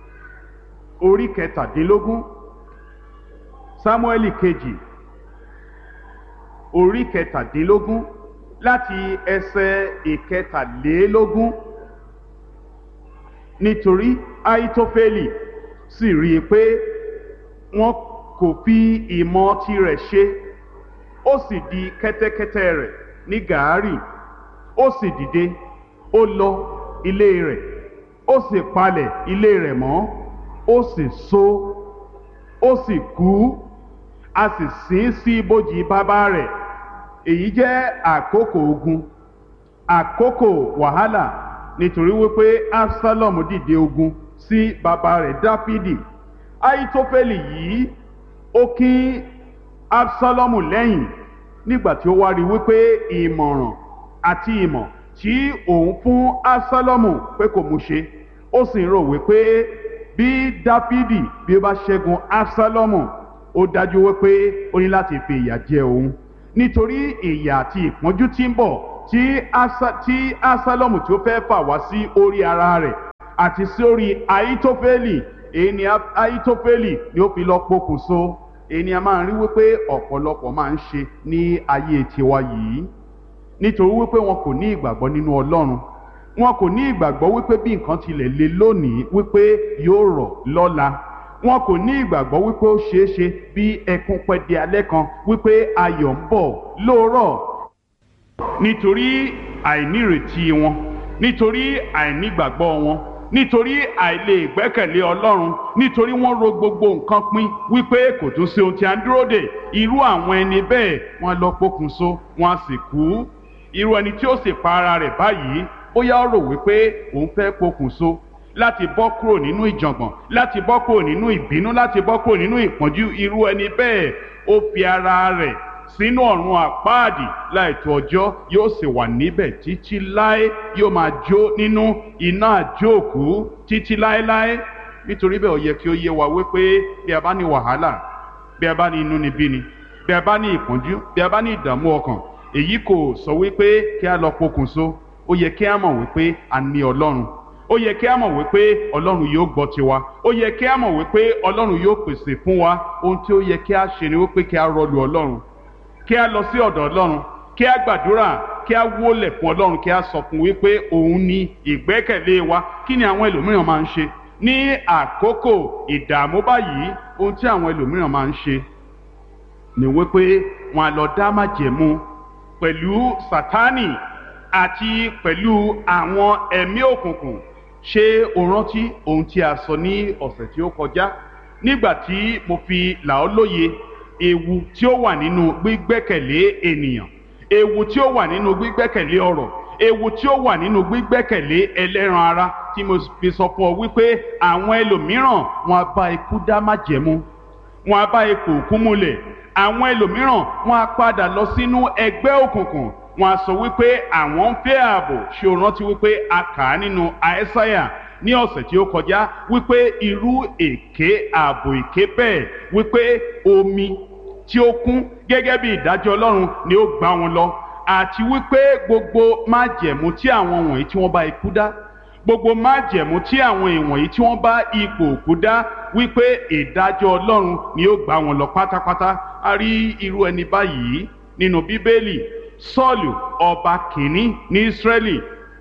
orí kẹtàdínlógún, Sámúẹ́lì kejì orí kẹtàdínlógún láti ẹsẹ̀ ìkẹtàlélógún. nítorí Ahítófélì sì rí i pé wọn kò fi ìmọ̀ tirẹ̀ ṣe, ó sì di kẹ́tẹ́kẹ́tẹ́ rẹ̀ ní gàárì, ó sì dìde, ó lọ ilé rẹ̀, ó sì palẹ̀ ilé rẹ̀ mọ́, ó sì so, ó sì kú, a sì sin sí ibojì bàbá rẹ̀. èyí jẹ́ àkókò ogun, àkókò wàhálà, nítorí wípé Absalom dìde ogun sí bàbá rẹ̀ Dáfídì. Ahítófélì yìí ó kín Absalomu lẹ́yìn nígbà tí ó wá rí wípé ìmọ̀ràn àti ìmọ̀ tí òun fún Absalomu pé kò mú ṣe. ó sì ń rò wípé bí Dáfídì bí ó bá ṣẹ́gun Absalomu ó dájú wípé ó ní láti fi ìyà jẹ òun nítorí ìyà àti ìpọ́njú tí ń bọ̀ tí Asa- tí Absalomu tí ó fẹ́ fà wá sí orí ara rẹ̀ àti sí orí Ahitofeli. Èyí ni Ahitofeli ni ó fi lọ pokùnso. Èyí ni a máa ń rí wípé ọ̀pọ̀lọpọ̀ máa ń ṣe ní ayé tiwa yìí nítorí wípé wọn kò ní ìgbàgbọ́ nínú Ọlọ́run, wọn kò ní ìgbàgbọ́ wípé bí nǹkan tilẹ̀ le lónìí wípé yóò rọ̀ lọ́la, wọn kò ní ìgbàgbọ́ wípé ó ṣeé ṣe bí ẹkún pẹ́ di alẹ́ kan wípé ayọ̀ ń bọ̀ lóòrọ̀. Nítorí àìnírètí wọn, nítorí àìnígbàgbọ́ wọn, nítorí àìlè gbẹ́kẹ̀lé Ọlọ́run, nítorí wọ́n ro gbogbo nǹkan pin wípé kò tún sí ohun tí a ń dúró dè. Irú àwọn ẹni bẹ́ẹ̀ wọ́n lọ pokùnso, wọ́n á sì kú. Irú ẹni tí ó sì pa ara rẹ̀ báyìí bóyá ó rò wípé òun fẹ́ pokùnso láti bọ́ kúrò nínú ìjàngbọ̀n, láti bọ́ kúrò nínú ìbínú, láti bọ́ kúrò nínú ìpọ́njú. Irú ẹni bẹ́ẹ̀ ó fi ara rẹ̀ sínú ọ̀run àpáàdì láìtó ọjọ́, yóò sì wà níbẹ̀ títí láé, yóò máa jó nínú iná àjóòkú títí láéláé. Nítorí bẹ́ẹ̀ ó yẹ kí ó yé wa wípé bí a bá ní wàhálà, bí a bá ní inúnibíni, bí a bá ní ìpọ́njú, bí a bá ní ìdààmú ọkàn, èyí kò sọ wípé kí a lọ pokùnso. Ó yẹ kí a mọ̀ wípé a ní Ọlọ́run, ó yẹ kí a mọ̀ wípé Ọlọ́run yóò gbọ́ tiwa, ó yẹ kí a mọ̀ wípé Ọlọ́run yóò pèsè fún wa. Ohun tí ó yẹ kí a ṣe ni wípé kí a rọlù Ọlọ́run, kí a lọ sí ọ̀dọ̀ Ọlọ́run, kí a gbàdúrà, kí a wólẹ̀ fún Ọlọ́run, kí a sọ fún wípé òun ni ìgbẹ́kẹ̀lé wa. Kí ni àwọn ẹlòmíràn máa ń ṣe ní àkókò ìdààmú báyìí? Ohun tí àwọn ẹlòmíràn máa ń ṣe ni wípé wọn á lọ dá májẹ̀mú pẹ̀lú Sátánì àti pẹ̀lú àwọn ẹ̀mí òkùnkùn. Ṣé o rántí ohun tí a sọ ní ọ̀sẹ̀ tí ó kọjá nígbà tí mo fi là ọ́ lóye ewu tí ó wà nínú gbígbẹ́kẹ̀lé ènìyàn, ewu tí ó wà nínú gbígbẹ́kẹ̀lé ọrọ̀, ewu tí ó wà nínú gbígbẹ́kẹ̀lé ẹlẹ́ran ara, tí mo fi sọ fún ọ wípé àwọn ẹlòmíràn wọn á bá ikú dá májẹ̀mú, wọn á bá ikú òkú múlẹ̀. Àwọn ẹlòmíràn wọn á padà lọ sínú ẹgbẹ́ òkùnkùn, wọn á sọ wípé àwọn ń fẹ́ ààbò. Ṣé o rántí wípé a kà á nínú Aísáyà ní ọ̀sẹ̀ tí ó kọjá wípé irú èké ààbò èké bẹ́ẹ̀ wípé omi tí ó kún gẹ́gẹ́ bí ìdájọ́ Ọlọ́run ni ó gbá wọn lọ, àti wípé gbogbo májẹ̀mú tí àwọn wọ̀nyí tí wọ́n bá ikú dá, gbogbo májẹ̀mú tí àwọn ìwọ̀nyí tí wọ́n bá ipò òkú dá, wípé ìdájọ́ Ọlọ́run ni ó gbá wọn lọ pátápátá. A rí irú ẹni báyìí nínú Bíbélì. Sọ́ọ̀lù ọba kìíní ní Ísírẹ́lì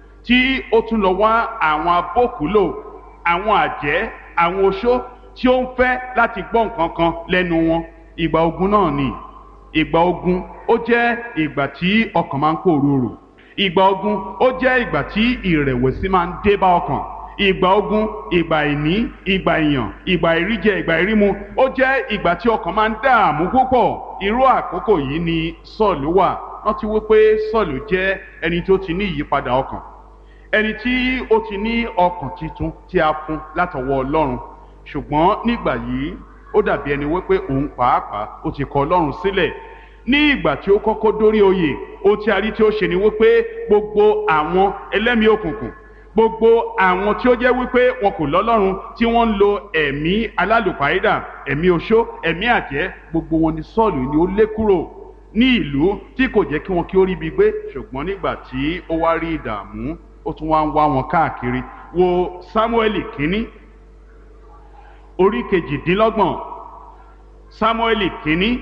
tí ó tún lọ wá àwọn abókùúlò, àwọn àjẹ́, àwọn oṣó tí ó ń fẹ́ láti gbọ́ nǹkan kan lẹ́nu wọn. Ìgbà ogun náà ni ìgbà ogun ó jẹ́ ìgbà tí ọkàn máa ń pòrúurù. Ìgbà ogun ó jẹ́ ìgbà tí ìrẹ̀wẹ̀sì máa ń dé bá ọkàn. Ìgbà ogun, ìgbà ìní, ìgbà ìyàn, ìgbà ìríjẹ, ìgbà ìrímu, ó jẹ́ ìgbà tí ọkàn máa ń dààmú púpọ̀. Irú àkókò yìí ni Sọ́ọ̀lù wà. Rántí wípé Sọ́ọ̀lù jẹ́ ẹni tó ti ní ìyípadà ọkàn, ẹni tí ó ti ní ọkàn titun tí a fún látọwọ́ Ọlọ́run. Ṣùgbọ́n nígbà yìí ó dàbí ẹni wípé òun pàápàá ó ti kọ Ọlọ́run sílẹ̀. Ní ìgbà tí ó kọ́kọ́ dórí oyè, ohun tí a rí tí ó ṣe ni wípé gbogbo àwọn ẹlẹ́mìí òkùnkùn, gbogbo àwọn tí ó jẹ́ wípé wọn kò lọ́lọ́run, tí wọ́n ń lo ẹ̀mí alálùpàídà, ẹ̀mí oṣó, ẹ̀mí àjẹ́, gbogbo wọn ni Sọ́ọ̀lù ni ó lé kúrò ní ìlú tí kò jẹ́ kí wọn kí ó ríbi gbé. Ṣùgbọ́n nígbà tí ó wá rí ìdààmú, ó tún wá ń wá wọn káàkiri. Wo Sámúẹ́lì kínní orí kejìdínlọ́gbọ̀n, Sámúẹ́lì kínní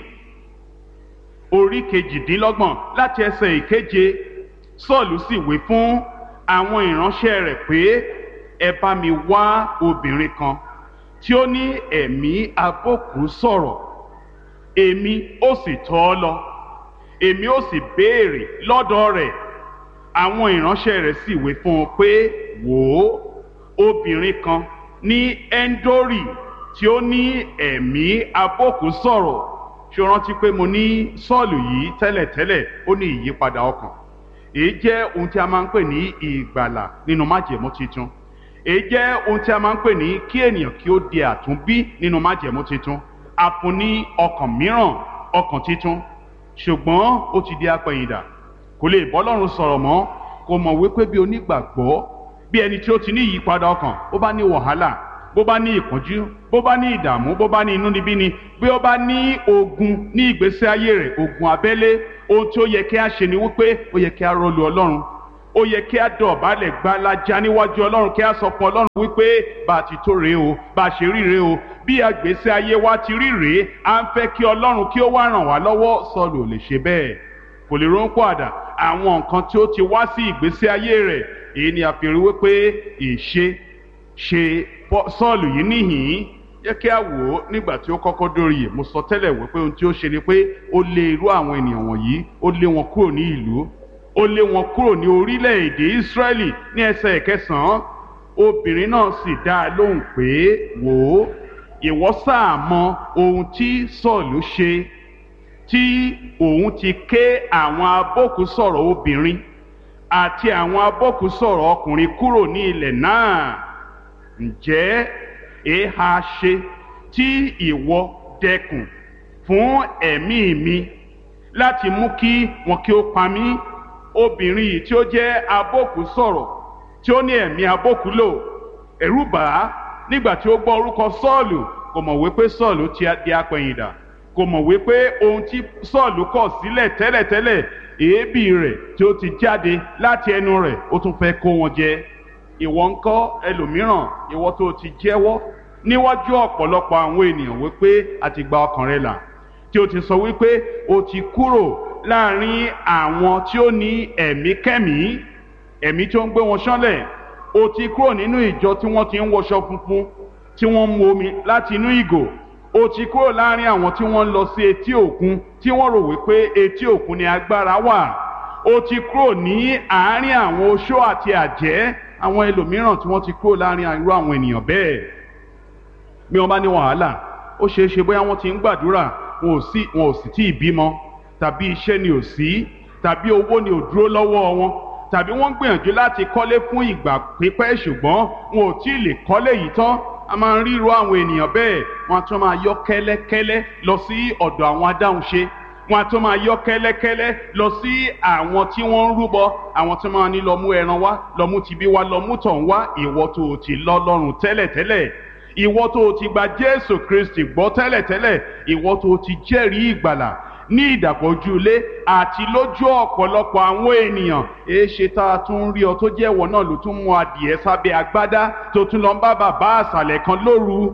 orí kejìdínlọ́gbọ̀n láti ẹsẹ̀ ìkeje. Sọ́ọ̀lù sì wí fún àwọn ìránṣẹ́ rẹ̀ pé ẹ bá mi wá obìnrin kan tí ó ní ẹ̀mí abókù sọ̀rọ̀, èmi ó sì tọ́ ọ lọ, èmi ó sì béèrè lọ́dọ̀ rẹ̀. Àwọn ìránṣẹ́ rẹ̀ sì wí fún un pé wò ó, obìnrin kan ní Ẹ́ńdórì tí ó ní ẹ̀mí abókù sọ̀rọ̀. Ṣé o rántí pé mo ní Sọ́ọ̀lù yìí tẹ́lẹ̀tẹ́lẹ̀ ó ní ìyípadà ọkàn? Èyí jẹ́ ohun tí a máa ń pè ní ìgbàlà nínú májẹ̀mú titun. Èyí jẹ́ ohun tí a máa ń pè ní kí ènìyàn kí ó di àtúnbí nínú májẹ̀mú titun. A fún ní ọkàn mìíràn, ọkàn titun. Ṣùgbọ́n ó ti di apẹ̀yìndà, kò lè bọ́ Ọlọ́run sọ̀rọ̀ mọ́. Kò mọ̀ wípé bí onígbàgbọ́, bí ẹni tí ó ti ní ìyípadà ọkàn, ó bá ní wàhálà, bó bá ní ìpọ́njú, bó bá ní ìdààmú, bó bá ní inúnibíni, bí ó bá ní ogun ní ìgbésí ayé rẹ̀, ogun abẹ́lé, ohun tí ó yẹ kí a ṣe ni wípé ó yẹ kí a rọlù Ọlọ́run, ó yẹ kí a dọ̀bálẹ̀ gbalaja níwájú Ọlọ́run, kí a sọ fún Ọlọ́run wípé bá a ti tó rèé o, bá a ṣe rí rèé o, bí àgbésí ayé wa ti rí rèé, à ń fẹ́ kí Ọlọ́run kí ó wá ràn wá lọ́wọ́. Sọ́ọ̀lù ò lè ṣe bẹ́ẹ̀, kò lè ronú pàdà àwọn nǹkan tí ó ti wá sí ìgbésí ayé rẹ̀. Èyí ni a fi rí wípé ìṣe ṣe Sọ́ọ̀lù yìí níhìn-ín. Jẹ́ kí a wò ó nígbà tí ó kọ́kọ́ dórí yìí. Mo sọ tẹ́lẹ̀ wípé ohun tí ó ṣe ni pé ó lé irú àwọn ènìyàn wọ̀nyí, ó lé wọn kúrò ní ìlú, ó lé wọn kúrò ní orílẹ̀-èdè Ísírẹ́lì. Ní ẹsẹ̀ ìkẹsàn-án, obìnrin náà sì dá a lóhùn pé, wò ó, ìwọ sáà mọ ohun tí Sọ́ọ̀lù ṣe, tí òun ti ké àwọn abókùsọ̀rọ̀ obìnrin àti àwọn abókùsọ̀rọ̀ ọkùnrin kúrò ní ilẹ̀ náà. Ǹjẹ́ èéha ṣe tí ìwọ dẹkùn fún ẹ̀mí mi láti mú kí wọn kí ó pa mí? Obìnrin yìí tí ó jẹ́ abókùsọ̀rọ̀, tí ó ní ẹ̀mí abókùlò, ẹ̀rù bà á nígbà tí ó gbọ́ orúkọ Sọ́ọ̀lù. Kò mọ̀ wípé Sọ́ọ̀lù ti di apẹ̀yìndà, kò mọ̀ wípé ohun tí Sọ́ọ̀lù kọ̀ sílẹ̀ tẹ́lẹ̀tẹ́lẹ̀, èébì rẹ̀ tí ó ti jáde láti ẹnu rẹ̀, ó tún fẹ́ kó wọn jẹ. Ìwọ ńkọ́ ẹlòmíràn, ìwọ tó ti jẹ́wọ́ níwájú ọ̀pọ̀lọpọ̀ àwọn ènìyàn wípé a ti gba ọkàn rẹ là, tí ó ti sọ wípé o ti kúrò láàrin àwọn tí ó ní ẹ̀mí kẹ́mí, ẹ̀mí tí ó ń gbé wọn ṣánlẹ̀. O ti kúrò nínú ìjọ tí wọ́n ti ń wọṣọ funfun, tí wọ́n ń mu omi láti inú ìgò. O ti kúrò láàrin àwọn tí wọ́n ń lọ sí etí òkun, tí wọ́n rò wípé etí òkun ni agbára wà. O ti kúrò ní àárín àwọn oṣó àti àjẹ́. Àwọn ẹlòmíràn tí wọ́n ti kúrò láàrin irú àwọn ènìyàn bẹ́ẹ̀, bí wọ́n bá ní wàhálà, ó ṣeé ṣe bóyá wọ́n ti ń gbàdúrà, wọn ò sì wọn ò sì tí ì bímọ, tàbí iṣẹ́ ni ò sí, tàbí owó ni ò dúró lọ́wọ́ wọn, tàbí wọ́n ń gbìyànjú láti kọ́lé fún ìgbà pípẹ́ ṣùgbọ́n wọn ò tí ì lè kọ́lé yìí tán. A máa ń rí irú àwọn ènìyàn bẹ́ẹ̀, wọ́n á tún máa yọ́ kẹ́lẹ́kẹ́lẹ́ lọ sí ọ̀dọ̀ àwọn adáhunṣe, wọ́n á tún máa yọ́ kẹ́lẹ́kẹ́lẹ́ lọ sí àwọn tí wọ́n ń rúbọ, àwọn tí wọ́n ní lọ mú ẹran wá, lọ mú tibí wá, lọ mú tọ̀hún wá. Ìwọ tó o ti lọ́lọ́run tẹ́lẹ̀tẹ́lẹ̀, ìwọ tó o ti gba Jésù Kristi gbọ́ tẹ́lẹ̀tẹ́lẹ̀, ìwọ tó o ti jẹ́rìí ìgbàlà ní ìdàpọ̀jù ilé àti lójú ọ̀pọ̀lọpọ̀ àwọn ènìyàn, èé ṣe tá a tún rí ọ tó jẹ́ ìwọ náà ló tún mú adìẹ sábẹ́ agbádá tó tún lọ ń bá bàbá àṣàlẹ̀ kan lóru.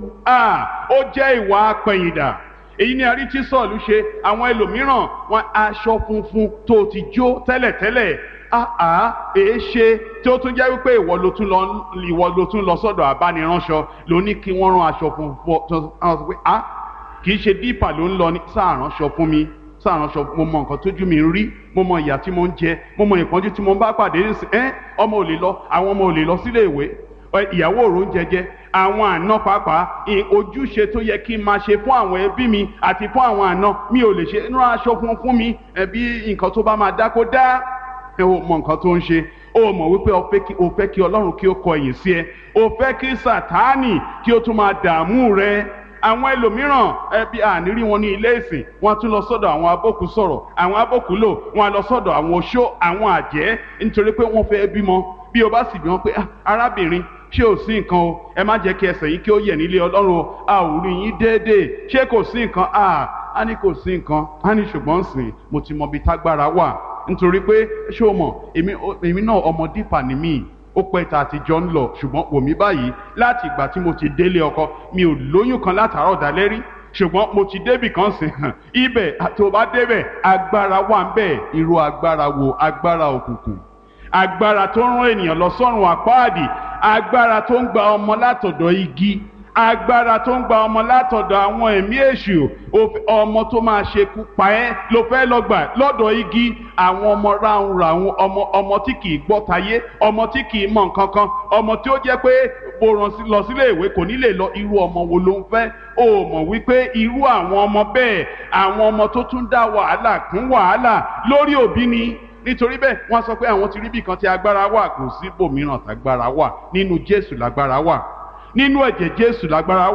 Ó jẹ́ ìwà apẹ̀yìndà. Èyí ni a rí tí Sọ́ọ̀lù ṣe. Àwọn ẹlòmíràn, wọn aṣọ funfun tó ti jó tẹ́lẹ̀tẹ́lẹ̀, àá èé ṣe tí ó tún jẹ́ wípé ìwọ ló tún lọ ìwọ ló tún lọ sọ́dọ̀ abániránṣọ ló ní kí wọ́n rán aṣọ funfun tó sọ pé ah kì í ṣe dípà ló ń lọ ní sáàránṣọ fún mi, sáàránṣọ, mo mọ nǹkan tójú mi ń rí, mo mọ ìyà tí mo ń jẹ, mo mọ ìpọ́njú tí mo ń bá pàdé nísìn ẹ́ ọmọ ò lè lọ, àwọn ọmọ ò lè lọ sílé ìwé, ìyàwó òrò ń jẹjẹ, àwọn àna pàápàá ojúṣe tó yẹ kí n máa ṣe fún àwọn ẹbí mi àti fún àwọn àna mi ò lè ṣe, rán aṣọ fún fún mi, ẹbí nǹkan tó bá máa dá kó dá. Ẹ ò mọ nǹkan tó ń ṣe, ó mọ̀ wípé o fẹ́ kí Ọlọ́run kí ó kọ ẹ̀yìn sí ẹ, o fẹ́ kí Sátánì kí ó tún máa dààmú rẹ. Àwọn ẹlòmíràn ẹbí ànírí wọn ní ilé ìsìn, wọn tún lọ sọ́dọ̀ àwọn abókùsọ̀rọ̀, àwọn abókùlò, wọn lọ sọ́dọ̀ àwọn oṣó, àwọn àjẹ́, nítorí pé wọ́n fẹ́ bímọ. Bí o bá sì bí wọn pé arábìnrin ṣé ò sí nǹkan o, ẹ má jẹ́ kí ẹsẹ̀ yín kí ó yẹ̀ nílé Ọlọ́run o, a ò rí yín déédéé, ṣé kò sí nǹkan? A ní kò sí nǹkan, a ní ṣùgbọ́n sìn mo ti mọ ibi tágbára wà, nítorí pé ṣé o mọ̀ èmi náà ọmọ dípà ni mí, ó pẹ́ tá a ti jọ ń lọ, ṣùgbọ́n wò mí báyìí láti ìgbà tí mo ti délé ọkọ mi ò lóyún kan látàárọ̀ dalẹ́ rí, ṣùgbọ́n mo ti débì kan sí hàn ibẹ̀ tó bá débẹ̀ agbára wà ń bẹ̀. Irú agbára wo? Agbára òkùnkùn, agbára tó ń rán ènìyàn lọ sọ́run àpáàdì, agbára tó ń gba ọmọ látọ̀dọ̀ igi, agbára tó ń gba ọmọ látọ̀dọ̀ àwọn ẹ̀mí èṣù. Ọmọ tó máa ṣekú pa ẹ́ ló fẹ́ lọ gbà lọ́dọ̀ igi. Àwọn ọmọ ráhùn ráhùn, ọmọ ọmọ tí kì í gbọ́ tayé, ọmọ tí kì í mọ̀ nǹkan kan, ọmọ tí ó jẹ́ pé bó rán lọ sílé ìwé kò ní lè lọ. Irú ọmọ wo ló ń fẹ́? O mọ̀ wípé irú àwọn ọmọ bẹ́ẹ̀, àwọn ọmọ tó tún dá wàhálà kún wàhálà lórí òbí ni. Nítorí bẹ́ẹ̀ wọ́n sọ pé àwọn ti rí bí kan tí agbára wà, kò sí bòmíràn tágbára wà. Nínú Jésù lágbára wà, nínú ẹ̀jẹ̀ Jésù lágbára wà,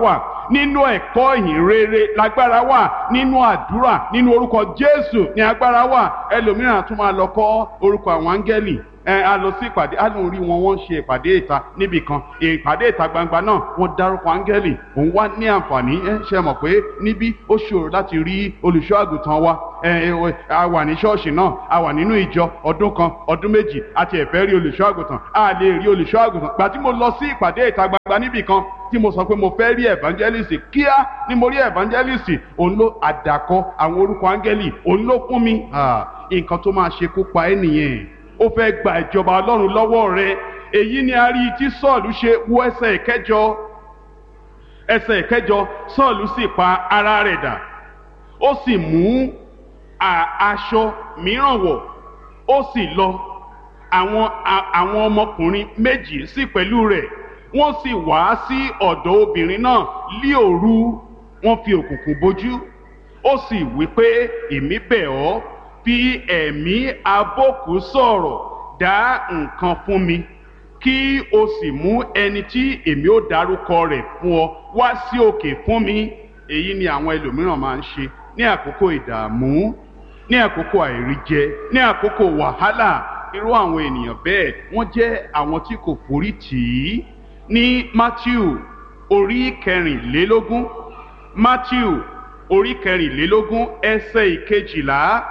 nínú ẹ̀kọ́ ìhìn rere lágbára wà, nínú àdúrà nínú orúkọ Jésù ní agbára wà. Ẹlòmíràn tún máa lọ kọ́ orúkọ àwọn áńgẹ́lì, ẹ a lọ sí ìpàdé, a lóun rí wọn wọ́n ń ṣe ìpàdé ìta níbì kan, ìpàdé ìta gbangba náà wọ́n dárúkọ áńgẹ́lì. Òun wá ní àǹfààní, ẹ ṣe mọ̀ pé níbí ó ṣòro láti rí olùṣọ́ àgùntàn wa. ẹ a wà ní ṣọ́ọ̀ṣì náà, a wà nínú ìjọ ọdún kan ọdún méjì àti ẹ̀fẹ́ rí olùṣọ́ àgùntàn, a lè rí olùṣọ́ àgùntàn. Gbà tí mo lọ sí ìpàdé ìta gbangba níbì kan tí mo sọ pé mo fẹ́ rí evangelist, kíá ni mo rí evangelist, òun ló àdàkọ àwọn orúkọ áńgẹ́lì, òun ló fún mi. Nǹkan tó máa ṣe kó pa ẹ́ nìyẹn. Ó fẹ́ gba ìjọba Ọlọ́run lọ́wọ́ rẹ. Èyí ni a rí tí Sọ́ọ̀lù ṣe. Wo ẹsẹ̀ ìkẹjọ, ẹsẹ̀ ìkẹjọ, Sọ́ọ̀lù sì pa ara rẹ̀ dà, ó sì mú aṣọ mìíràn wọ̀, ó sì lọ. Àwọn àwọn ọmọkùnrin méjì sì pẹ̀lú rẹ̀, wọ́n sì wá sí ọ̀dọ̀ obìnrin náà lí òru, wọ́n fi òkùnkùn bojú. Ó sì wí pé, èmi bẹ̀ ọ́, fi ẹ̀mí abókù sọ̀rọ̀, dá nǹkan fún mi, kí o sì mú ẹni tí èmi ó dárúkọ rẹ̀ fún ọ wá sí òkè fún mi. Èyí ni àwọn ẹlòmíràn máa ń ṣe ní àkókò ìdààmú, ní àkókò àìríjẹ, ní àkókò wàhálà. Irú àwọn ènìyàn bẹ́ẹ̀ wọ́n jẹ́ àwọn tí kò forí tì í. Ní Matthew orí kẹrìnlélógún, Matthew orí kẹrìnlélógún ẹsẹ̀ ìkejìlá,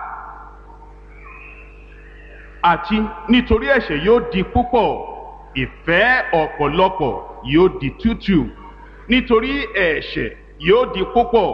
àti nítorí ẹ̀ṣẹ̀ yóò di púpọ̀, ìfẹ́ ọ̀pọ̀lọpọ̀ yóò di tútù. Nítorí ẹ̀ṣẹ̀ yóò di púpọ̀,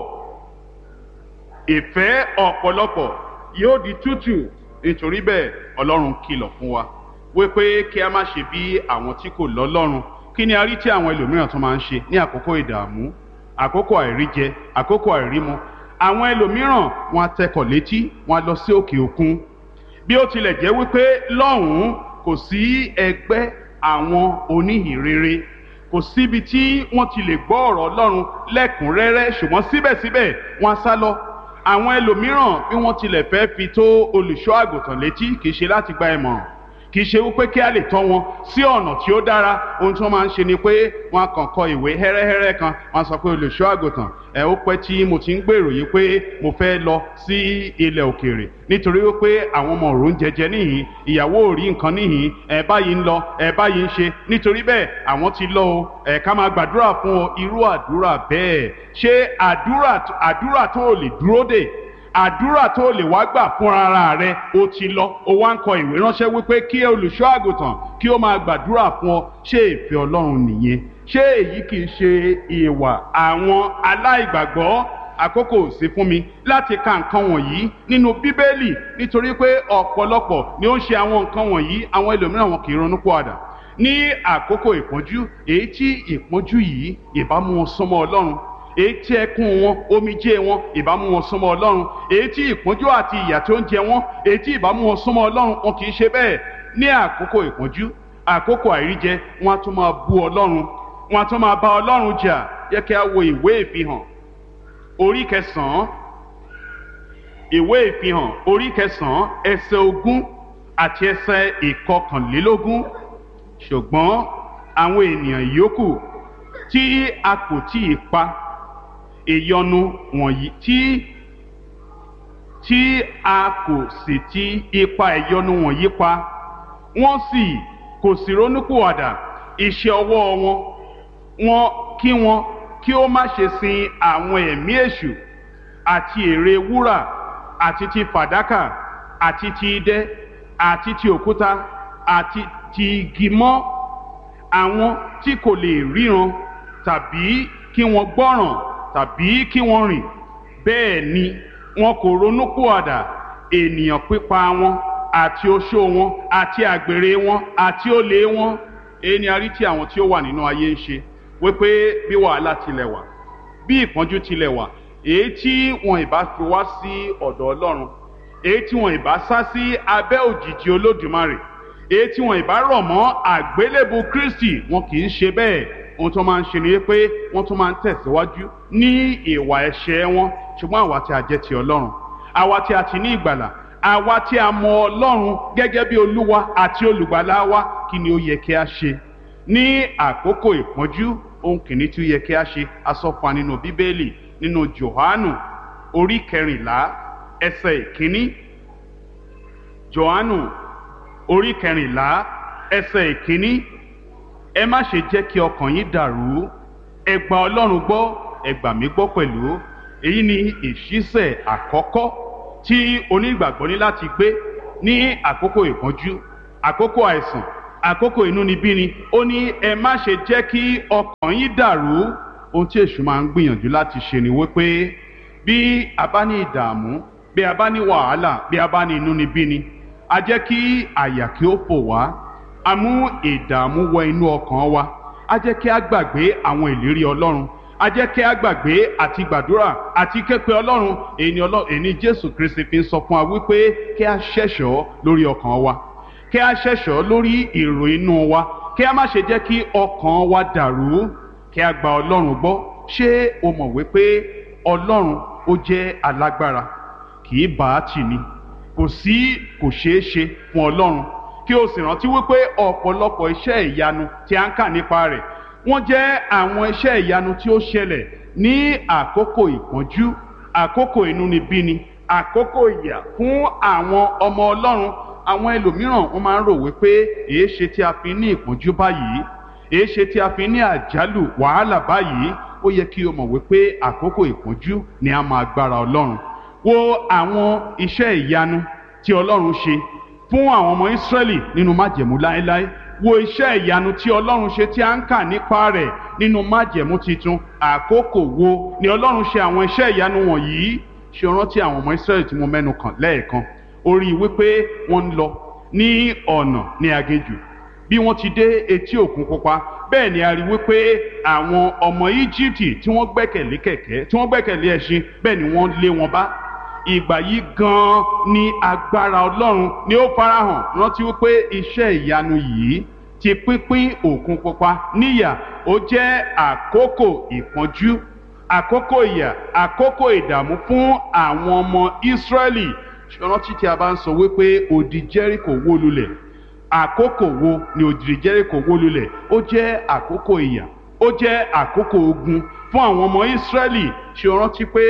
ìfẹ́ ọ̀pọ̀lọpọ̀ yóò di tútù. Nítorí bẹ́ẹ̀ Ọlọ́run kìlọ̀ fún wa wípé kí a má ṣe bí àwọn tí kò lọ́lọ́run. Kí ni a rí tí àwọn ẹlòmíràn tó máa ń ṣe ní àkókò ìdààmú, àkókò àìríjẹ, àkókò àìrímu? Àwọn ẹlòmíràn wọn á tẹkọ̀ létí, wọn á lọ sí òkè òkun. Bí ó tilẹ̀ jẹ́ wípé lọ́hùn-ún kò sí ẹgbẹ́ àwọn oníhìnrere, kò síbi tí wọ́n ti lè gbọ́ ọ̀rọ̀ Ọlọ́run lẹ́kùnrẹ́rẹ́, ṣùgbọ́n síbẹ̀síbẹ̀ wọ́n á sá lọ. Àwọn ẹlòmíràn bí wọ́n tilẹ̀ fẹ́ fi tó olùṣọ́ àgùntàn létí, kì í ṣe láti gba ìmọ̀ràn, kì í ṣe wípé kí a lè tọ́ wọn sí ọ̀nà tí ó dára. Ohun tí wọ́n máa ń ṣe ni pé wọ́n kàn kọ ìwé hẹ́rẹ́hẹ́rẹ́ kan, wọ́n sọ pé olùṣọ́ àgùntàn, ẹ ó pẹ́ tí mo ti ń gbèrò yìí pé mo fẹ́ lọ sí ilẹ̀ òkèèrè nítorí wípé àwọn ọmọ òrùn jẹjẹ níhìn, ìyàwó ò rí nǹkan níhìn, ẹ báyìí ń lọ, ẹ báyìí ń ṣe, nítorí bẹ́ẹ̀ àwọn ti lọ o, ẹ ká máa gbàdúrà fún ọ. Irú àdúrà bẹ́ẹ̀, ṣé àdúrà àdúrà tó lè dúró dè, àdúrà tó lè wá gbà fún ara rẹ, ó ti lọ, ó wá ń kọ ìwé ránṣẹ́ wípé kí olùṣọ́ àgùntàn kí ó máa gbàdúrà fún ọ? Ṣé ìfẹ́ Ọlọ́run nìyẹn? Ṣé èyí kì í ṣe ìwà àwọn aláìgbàgbọ́? Àkókò sí fún mi láti ka nǹkan wọ̀nyí nínú Bíbélì, nítorí pé ọ̀pọ̀lọpọ̀ ni ó ń ṣe àwọn nǹkan wọ̀nyí. Àwọn ẹlòmíràn wọn kì í ronú pìwàdà ní àkókò ìpọ́njú, èyí tí ìpọ́njú yìí ìbá mú wọn súnmọ́ Ọlọ́run, èyí tí ẹkún wọn, omijé wọn ìbá mú wọn súnmọ́ Ọlọ́run, èyí tí ìpọ́njú àti ìyà tó ń jẹ wọn, èyí tí ìbá mú wọn súnmọ́ Ọlọ́run. Wọn kì í ṣe bẹ́ẹ̀. Ní àkókò ìpọ́njú, àkókò àìríjẹ, wọn á tún máa bú Ọlọ́run, wọn á tún máa bá Ọlọ́run jà. Yẹ kí a wo ìwé Ìfihàn orí kẹsàn-án, ìwé Ìfihàn orí kẹsàn-án ẹsẹ̀ ogún àti ẹsẹ̀ ìkọkànlélógún. Ṣùgbọ́n àwọn ènìyàn yòókù tí a kò tí ì pa, ìyọnu wọ̀nyí tí tí a kò sì ti ipa ìyọnu wọ̀nyí pa, wọ́n sì kò sì ronúpìwàdà iṣẹ́ ọwọ́ wọn, wọn kí wọn kí ó má ṣe sin àwọn ẹ̀mí èṣù àti ère wúrà àti ti fàdákà àti ti idẹ àti ti òkúta àti ti igi mọ́, àwọn tí kò lè ríran tàbí kí wọ́n gbọ́ràn tàbí kí wọ́n rìn. Bẹ́ẹ̀ ni wọn kò ronúpìwàdà ènìyàn pípa wọn àti oṣó wọn àti àgbèrè wọn àti olè wọn. Èyí ni a rí tí àwọn tí ó wà nínú ayé ń ṣe, wípé bí wàhálà tilẹ̀ wà, bí ìpọ́njú tilẹ̀ wà, èyí tí wọn ìbá fi wá sí ọ̀dọ̀ Ọlọ́run, èyí tí wọn ìbá sá sí abẹ́ òjìji Olódùmarè, èyí tí wọn ìbá rọ̀ mọ́ àgbélébù Kristi, wọn kì í ṣe bẹ́ẹ̀. Ohun tó máa ń ṣe ni pé wọ́n tún máa ń tẹ̀síwájú ní ìwà ẹ̀ṣẹ̀ wọn. Ṣùgbọ́n àwa tí a jẹ́ ti Ọlọ́run, àwa tí a ti ní ìgbàlà, àwa tí a mọ Ọlọ́run gẹ́gẹ́ bí Olúwa àti Olùgbàlà wa, kí ni ó yẹ kí a ṣe ní àkókò ìpọ́njú? ohun kìíní tí ó yẹ kí a ṣe a sọ fún wa nínú bíbélì nínú Jòhánù orí kẹrìnlá ẹsẹ̀ ìkíní. Jòhánù orí kẹrìnlá ẹsẹ̀ ìkíní. Ẹ má ṣe jẹ́ kí ọkàn yín dàrú, ẹ gba Ọlọ́run gbọ́, ẹ gbà mí gbọ́ pẹ̀lú. Èyí ni ìṣísẹ̀ àkọ́kọ́ tí onígbàgbọ́ ní láti gbé ní àkókò ìpọ́njú, àkókò àìsàn, àkókò inúnibíni. Ó ní ẹ má ṣe jẹ́ kí ọkàn yín dàrú. Ohun tí èṣù máa ń gbìyànjú láti ṣe ni wípé bí a bá ní ìdààmú, bí a bá ní wàhálà, bí a bá ní inúnibíni, a jẹ́ kí àyà kí ó fò wá, a mú ìdààmú wọ inú ọkàn wa, a jẹ́ kí a gbàgbé àwọn ìlérí Ọlọ́run, a jẹ́ kí a gbàgbé àti gbàdúrà àti képe Ọlọ́run. Èyí ni Jésù Kristi fi ń sọ fún wa wípé kí a ṣẹ̀ṣọ́ lórí ọkàn wa, kí a ṣẹ̀ṣọ́ lórí èrò inú wa, kí a má ṣe jẹ́ kí ọkàn wa dàrú, kí a gba Ọlọ́run gbọ́. Ṣé o mọ̀ wípé Ọlọ́run ó jẹ́ alágbára, kì í bá a tì ní, kò sí kò ṣeé ṣe fún Ọlọ́run. Kí o sì rántí wípé ọ̀pọ̀lọpọ̀ iṣẹ́ ìyanu tí a ń kà nípa rẹ̀ wọ́n jẹ́ àwọn iṣẹ́ ìyanu tí ó ṣẹlẹ̀ ní àkókò ìpọ́njú, àkókò inúnibíni, àkókò ìyà fún àwọn ọmọ Ọlọ́run. Àwọn ẹlòmíràn wọ́n máa ń rò wípé èé ṣe tí a fi ní ìpọ́njú báyìí, èé ṣe tí a fi ní àjálù wàhálà báyìí. Ó yẹ kí o mọ̀ wípé àkókò ìpọ́njú ni a máa gbára Ọlọ́run. Wo àwọn iṣẹ́ ìyanu tí Ọlọ́run ṣe fún àwọn ọmọ Ísírẹ́lì nínú májẹ̀mú láéláé. Wo iṣẹ́ ìyanu tí Ọlọ́run ṣe tí a ń kà nípa rẹ̀ nínú májẹ̀mú titun. Àkókò wo ni Ọlọ́run ṣe àwọn iṣẹ́ ìyanu wọ̀nyí? Ṣé o rántí àwọn ọmọ Ísírẹ́lì tí mo mẹ́nu kàn lẹ́ẹ̀kan? Ó rí wípé wọ́n ń lọ ní ọ̀nà ní aginjù. Bí wọ́n ti dé etí òkun pupa, bẹ́ẹ̀ ni a rí wípé àwọn ọmọ Íjíbítì tí wọ́n gbẹ́kẹ̀lé kẹ̀kẹ́, tí wọ́n gbẹ́kẹ̀lé ẹṣin, bẹ́ẹ̀ ni wọ́n lé wọn bá. Ìgbà yìí gan-an ni agbára Ọlọ́run ni ó farahàn. Rántí wípé iṣẹ́ ìyanu yìí ti pínpín òkun pupa níyà, ó jẹ́ àkókò ìpọ́njú, àkókò ìyà, àkókò ìdààmú fún àwọn ọmọ Ísírẹ́lì. Rántí tí a bá ń sọ wípé odi Jẹ́ríkò wó lulẹ̀, àkókò wo ni odi Jẹ́ríkò wó lulẹ̀? Ó jẹ́ àkókò ìyà, ó jẹ́ àkókò ogun fún àwọn ọmọ Ísírẹ́lì. Ṣé o rántí pé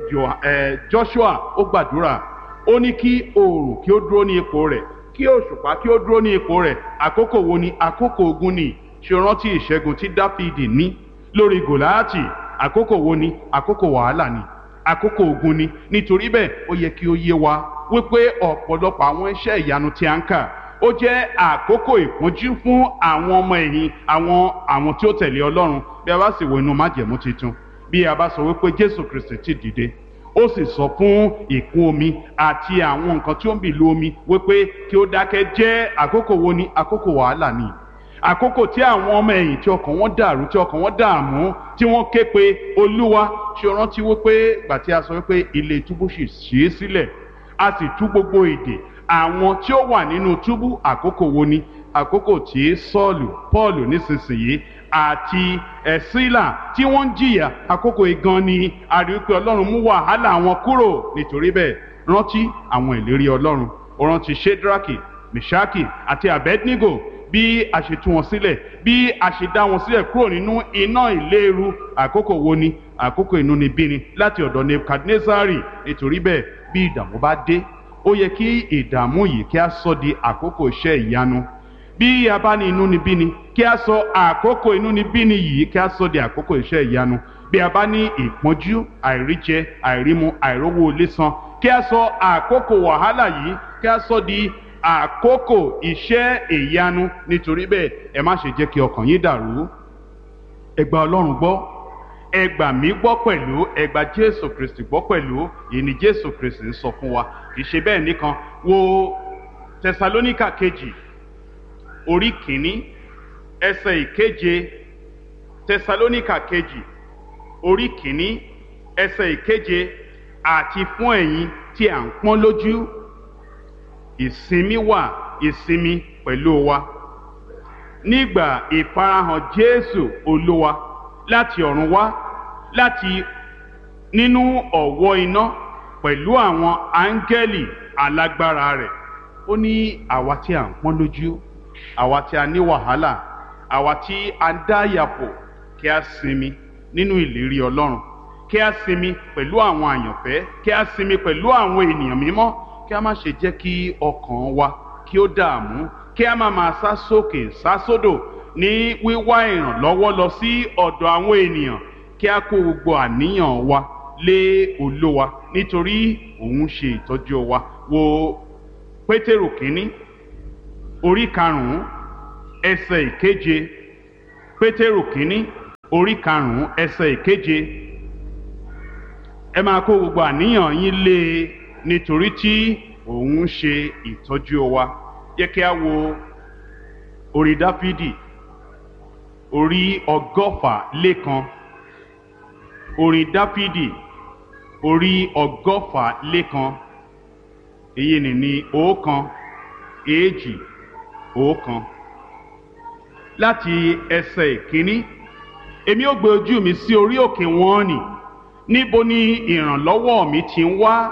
Joshua ó gbàdúrà, ó ní kí oòrùn kí ó dúró ní ipò rẹ̀, kí òṣùpá kí ó dúró ní ipò rẹ̀? Àkókò wo ni? Àkókò ogun ni. Ṣé o rántí ìṣẹ́gun tí Dáfídì ní lórí Gòláátì? Àkókò wo ni? Àkókò wàhálà ni, àkókò ogun ni. Nítorí bẹ́ẹ̀ ó yẹ kí ó yé wa wípé ọ̀pọ̀lọpọ̀ àwọn iṣẹ́ ìyanu tí a ń kà ó jẹ́ àkókò ìpọ́njú fún àwọn ọmọ ẹ̀yìn, àwọn àwọn tí ó tẹ̀lé Ọlọ́run. Bí a bá sì wo inú májẹ̀mú titun, bí a bá sọ wípé Jésù Kristi ti dìde, ó sì sọ fún ìkún omi àti àwọn nǹkan tí ó ń bì lu omi wípé kí ó dákẹ́, jẹ́ àkókò wo ni? Àkókò wàhálà ni. Àkókò tí àwọn ọmọ ẹ̀yìn tí ọkàn wọn dàrú, tí ọkàn wọn dààmú, tí wọ́n ké pe Olúwa. Ṣé o rántí wípé gbà tí a sọ wípé ilé túbú sì ṣí sílẹ̀, a sì tú gbogbo ìdè àwọn tí ó wà nínú túbú? Àkókò wo ni? Àkókò tí Sọ́ọ̀lù, Pọ́ọ̀lù nísinsìnyí àti ẹ̀sílà tí wọ́n ń jìyà. Àkókò igan ni a rí pé Ọlọ́run mú wàhálà wọn kúrò. Nítorí bẹ́ẹ̀ rántí àwọn ìlérí Ọlọ́run. Ó rántí Ṣédrákì, Mèṣákì àti Abednego, bí a ṣe tú wọn sílẹ̀, bí a ṣe dá wọn sílẹ̀ kúrò nínú iná ìléru. Àkókò wo ni? Àkókò inúnibíni láti ọ̀dọ̀ Nebukadnezari. Nítorí bẹ́ẹ̀ bí ìdààmú bá dé, ó yẹ kí ìdààmú yìí kí a sọ di àkókò iṣẹ́ ìyanu. Bí a bá ní inúnibíni, kí a sọ àkókò inúnibíni yìí kí a sọ di àkókò iṣẹ́ ìyanu. Bí a bá ní ìpọ́njú, àìríjẹ, àìrímu, àìrówó ilé san, kí a sọ àkókò wàhálà yìí kí a sọ di àkókò iṣẹ́ ìyanu. Nítorí bẹ́ẹ̀ ẹ má ṣe jẹ́ kí ọkàn yín dàrú. Ẹ gba Ọlọ́run gbọ́, ẹ gbà mí gbọ́ pẹ̀lú, ẹ gba Jésù Kristi gbọ́ pẹ̀lú. Èyí ni Jésù Kristi ń sọ fún wa. Kì í ṣe bẹ́ẹ̀ nìkan. Wo Tẹsalóníkà kejì orí kìíní ẹsẹ̀ ìkeje. Tẹsalóníkà kejì orí kìíní ẹsẹ̀ ìkeje. Àti fún ẹ̀yin tí à ń pọ́n lójú, ìsinmi wà, ìsinmi pẹ̀lú wa nígbà ìfarahàn Jésù Olúwa láti ọ̀run wá, láti nínú ọ̀wọ́ iná pẹ̀lú àwọn áńgẹ́lì alágbára rẹ̀. Ó ní àwa tí à ń pọ́n lójú, àwa tí a ní wàhálà, àwa tí a ń dá yàpò, kí a sinmi nínú ìlérí Ọlọ́run, kí a sinmi pẹ̀lú àwọn àyànfẹ́, kí a sinmi pẹ̀lú àwọn ènìyàn mímọ́, kí a má ṣe jẹ́ kí ọkàn wa kí ó dààmú, kí a má máa sá sókè sá sódò ní wíwá ìrànlọ́wọ́ lọ sí ọ̀dọ̀ àwọn ènìyàn, kí a kó gbogbo àníyàn wa lé Olúwa nítorí òun ṣe ìtọ́jú wa. Wo Pétérù kínní orí karùn-ún ẹsẹ̀ ìkeje. Pétérù kínní orí karùn-ún ẹsẹ̀ ìkeje. Ẹ máa kó gbogbo àníyàn yín lé e nítorí tí òun ṣe ìtọ́jú wa. Jẹ́ kí a wo orí Dáfídì orí ọgọ́fà lékan. Orin Dáfídì orí ọgọ́fà lékan. Èyí ni ní ọ̀kan èjì ọ̀kan. Láti ẹsẹ̀ ìkíní. Èmi ó gbé ojú mi sí orí òkè wọn nì, níbo ni ìrànlọ́wọ́ mi ti ń wá?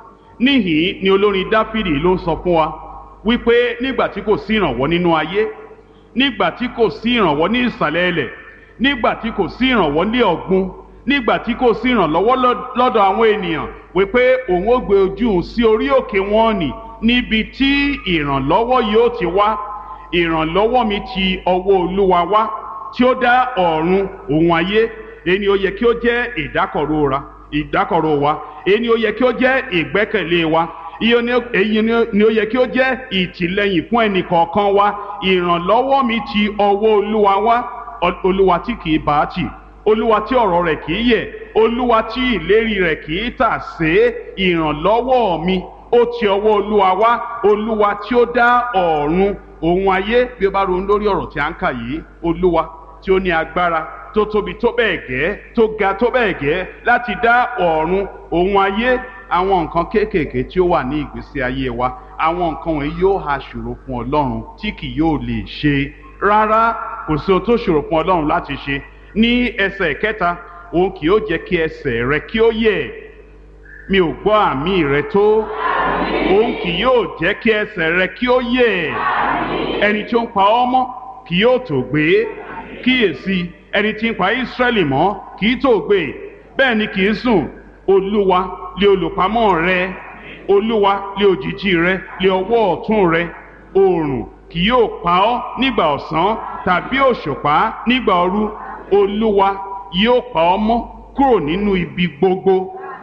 Níhìn ni olórin Dáfídì ló ń sọ fún wa wípé nígbà tí kò sí ìrànwọ́ nínú ayé, nígbà tí kò sí ìrànwọ́ ní ìsàlẹ̀ ilẹ̀, nígbà tí kò sí ìrànwọ́ ní ọ̀gbun, nígbà tí kò sí ìrànlọ́wọ́ lọ́dọ̀ àwọn ènìyàn, wípé òun ó gbé ojú òun sí orí òkè wọn nì, níbi tí ìrànlọ́wọ́ yóò ti wá. Ìrànlọ́wọ́ mi ti ọwọ́ Olúwa wá, tí ó dá ọ̀run òun ayé. Èyí ni ó yẹ kí ó jẹ́ ìdákọ̀ró ra ìdákọ̀ró wa. Èyí ni ó yẹ kí ó jẹ́ ìgbẹ́kẹ̀lé wa. Èyí ni ó yẹ kí ó jẹ́ ìtìlẹ́yìn fún ẹnì kọ̀ọ̀kan wa. Ìrànlọ́wọ́ mi ti ọwọ́ Olúwa wá. Olúwa tí kì í bá tì, Olúwa tí ọ̀rọ̀ rẹ̀ kì í yẹ̀, Olúwa tí ìlérí rẹ̀ kì í tà sé. Ìrànlọ́wọ́ mi ó ti ọwọ́ Olúwa wá. Olúwa tí ó dá ọ̀run òun ayé. Bí o bá ronú lórí ọ̀rọ̀ tí a ń kà yìí, Olúwa tí ó ní agbára tó tóbi tó bẹ́ẹ̀ gẹ́, tó ga tó bẹ́ẹ̀ gẹ́ láti dá ọ̀run òun ayé. Àwọn nǹkan kéékèèké tí ó wà ní ìgbésí ayé wa, àwọn nǹkan wọ̀nyí yóò ha ṣòro fún Ọlọ́run tí kì yóò lè ṣe. Rárá, kò sí ohun tó ṣòro fún Ọlọ́run láti ṣe. Ní ẹsẹ̀ kẹta, òun kì yóò jẹ́ kí ẹsẹ̀ rẹ kí ó yẹ̀. Mi ò gbọ́ àmì rẹ tó. Òun kì yóò jẹ́ kí ẹsẹ̀ rẹ kí ó yẹ̀. Ẹni tí ó ń pa ọ́ mọ́ kì yóò tó gbé. Kíyèsí, ẹni tí ń pa Ísírẹ́lì mọ́ kì í tó gbé, bẹ́ẹ̀ ni kì í sùn. Olúwa lé olùpamọ́ rẹ, Olúwa lé òjìji rẹ, lé ọwọ́ ọ̀tún rẹ. Oòrùn kì yóò pa ọ́ nígbà ọ̀sán, tàbí òṣùpá nígbà òru. Olúwa yóò pa ọ́ mọ́ kúrò nínú ibi gbogbo.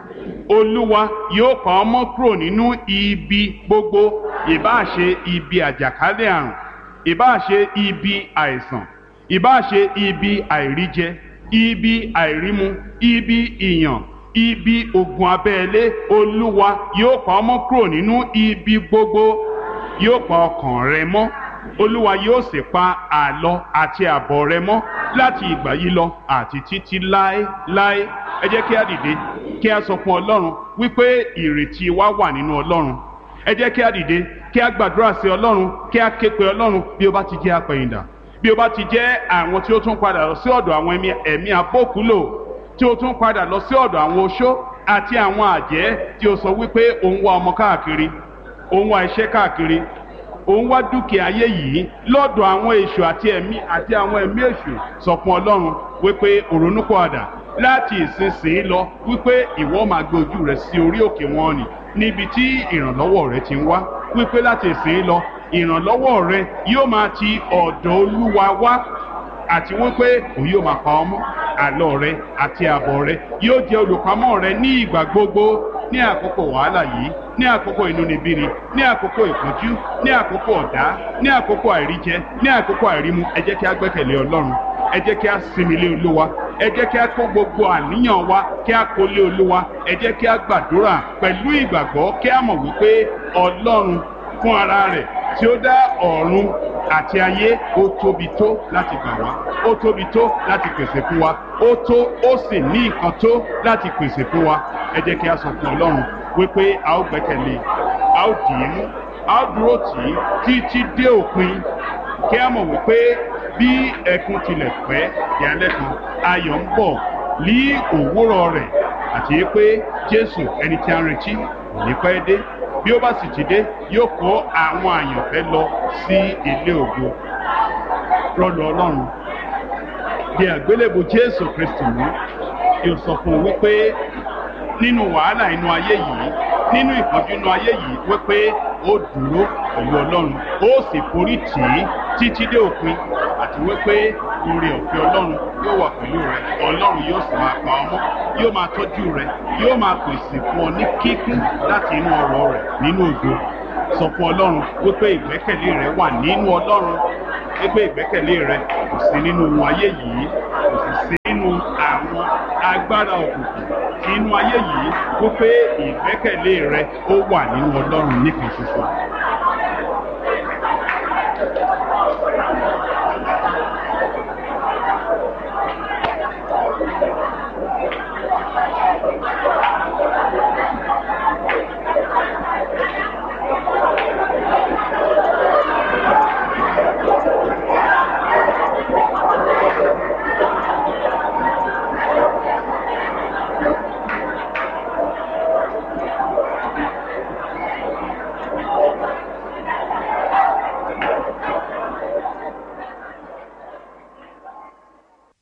Olúwa yóò pa ọ́ mọ́ kúrò nínú ibi gbogbo. Ìbáà ṣe ibi àjàkálẹ̀ àrùn, ìbáà ṣe ibi àìsàn, ìbáà ṣe ibi àìríjẹ, ibi àìrímu, ibi ìyàn, ibi ogun abẹ́lé. Olúwa yóò pa ọ́ mọ́ kúrò nínú ibi gbogbo. Yóò pa ọkàn rẹ mọ́. Olúwa yóò sì pa àlọ àti àbọ̀ rẹ mọ́ láti ìgbà yìí lọ àti títí láéláé. Ẹ jẹ́ kí a dìde kí a sọ fún Ọlọ́run wípé ìrètí wa wà nínú Ọlọ́run. Ẹ jẹ́ kí a dìde kí a gbàdúrà sí Ọlọ́run, kí a ké pe Ọlọ́run. Bí ó bá ti jẹ́ apẹ̀yìndà, bí ó bá ti jẹ́ àwọn tí ó tún padà lọ sí ọ̀dọ̀ àwọn ẹ̀mí abókúlò, tí ó tún padà lọ sí ọ̀dọ̀ àwọn oṣó àti àwọn àjẹ́, tí ó sọ wípé òun wá ọmọ káàkiri, òun wá iṣẹ́ káàkiri, òun wá dúkìá ayé yìí lọ́dọ̀ àwọn èṣù àti ẹ̀mí àti àwọn ẹ̀mí èṣù, sọ fún Ọlọ́run wípé òrónúpìwàdà láti ìsinsìnyí lọ, wípé ìwọ máa gbé ojú rẹ sí orí òkè wọn nì, níbi tí ìrànlọ́wọ́ rẹ ti ń wá. Wípé láti ìsinsìnyí lọ ìrànlọ́wọ́ rẹ yóò máa ti ọ̀dọ̀ Olúwa wá, àti wípé òun yóò máa pa ọ́ mọ́. Àlọ rẹ àti àbọ̀ rẹ yóò jẹ́ olùpamọ́ rẹ ní ìgbà gbogbo. Ní àkókò wàhálà yìí, ní àkókò inúnibíni, ní àkókò ìpọ́njú, ní àkókò ọ̀dá, ní àkókò àìríjẹ, ní àkókò àìrímu, ẹ jẹ́ kí a gbẹ́kẹ̀lé Ọlọ́run. Ẹ jẹ́ kí a sinmi lé Olúwa. Ẹ jẹ́ kí a kó gbogbo àníyàn wa kí a kó lé Olúwa. Ẹ jẹ́ kí a gbàdúrà pẹ̀lú ìgbàgbọ́, kí a mọ̀ wípé Ọlọ́run fún ara rẹ̀ tí ó dá ọ̀run àti ayé, ó tóbi tó láti gbà wá, ó tóbi tó láti pèsè fún wa, ó tó ó sì ní nǹkan tó láti pèsè fún wa. Ẹ jẹ́ kí a sọ fún Ọlọ́run wípé a ó gbẹ́kẹ̀lé, a ó dì í mú, a ó dúró tì í títí dé òpin. Kí a mọ̀ wípé bí ẹkún tilẹ̀ pẹ́ ìyálẹ́ kan, ayọ̀ ń bọ̀ ní òwúrọ̀ rẹ̀, àti pé Jésù ẹni tí a ń retí kò ní pẹ́ dé. Bí ó bá sì ti dé, yóò kó àwọn àyànfẹ́ lọ sí ilé ògo. Rọ́lù Ọlọ́run, di àgbélébù Jésù Kristi mú kí o sọ fún un wípé nínú wàhálà inú ayé yìí nínú ìpọ́njú inú ayé yìí wípé ó dúró pẹ̀lú Ọlọ́run ó sì forí tì í títí dé òpin àti wípé oore ọ̀fẹ́ Ọlọ́run yóò wà pẹ̀lú rẹ Ọlọ́run yóò sì máa pa ọmọ yóò máa tọ́jú rẹ yóò máa pèsè fún ọ ní kíkún láti inú ọrọ̀ rẹ nínú ògo sọ fún Ọlọ́run wípé ìgbẹ́kẹ̀lé rẹ wà nínú Ọlọ́run wípé ìgbẹ́kẹ̀lé rẹ kò sí nínú ohun ayé yìí kò sì sí nínú àwọn agbára òkùnkùn tí inú ayé yìí wípé ìgbẹ́kẹ̀lé rẹ ó wà nínú Ọlọ́run nìkan ṣoṣo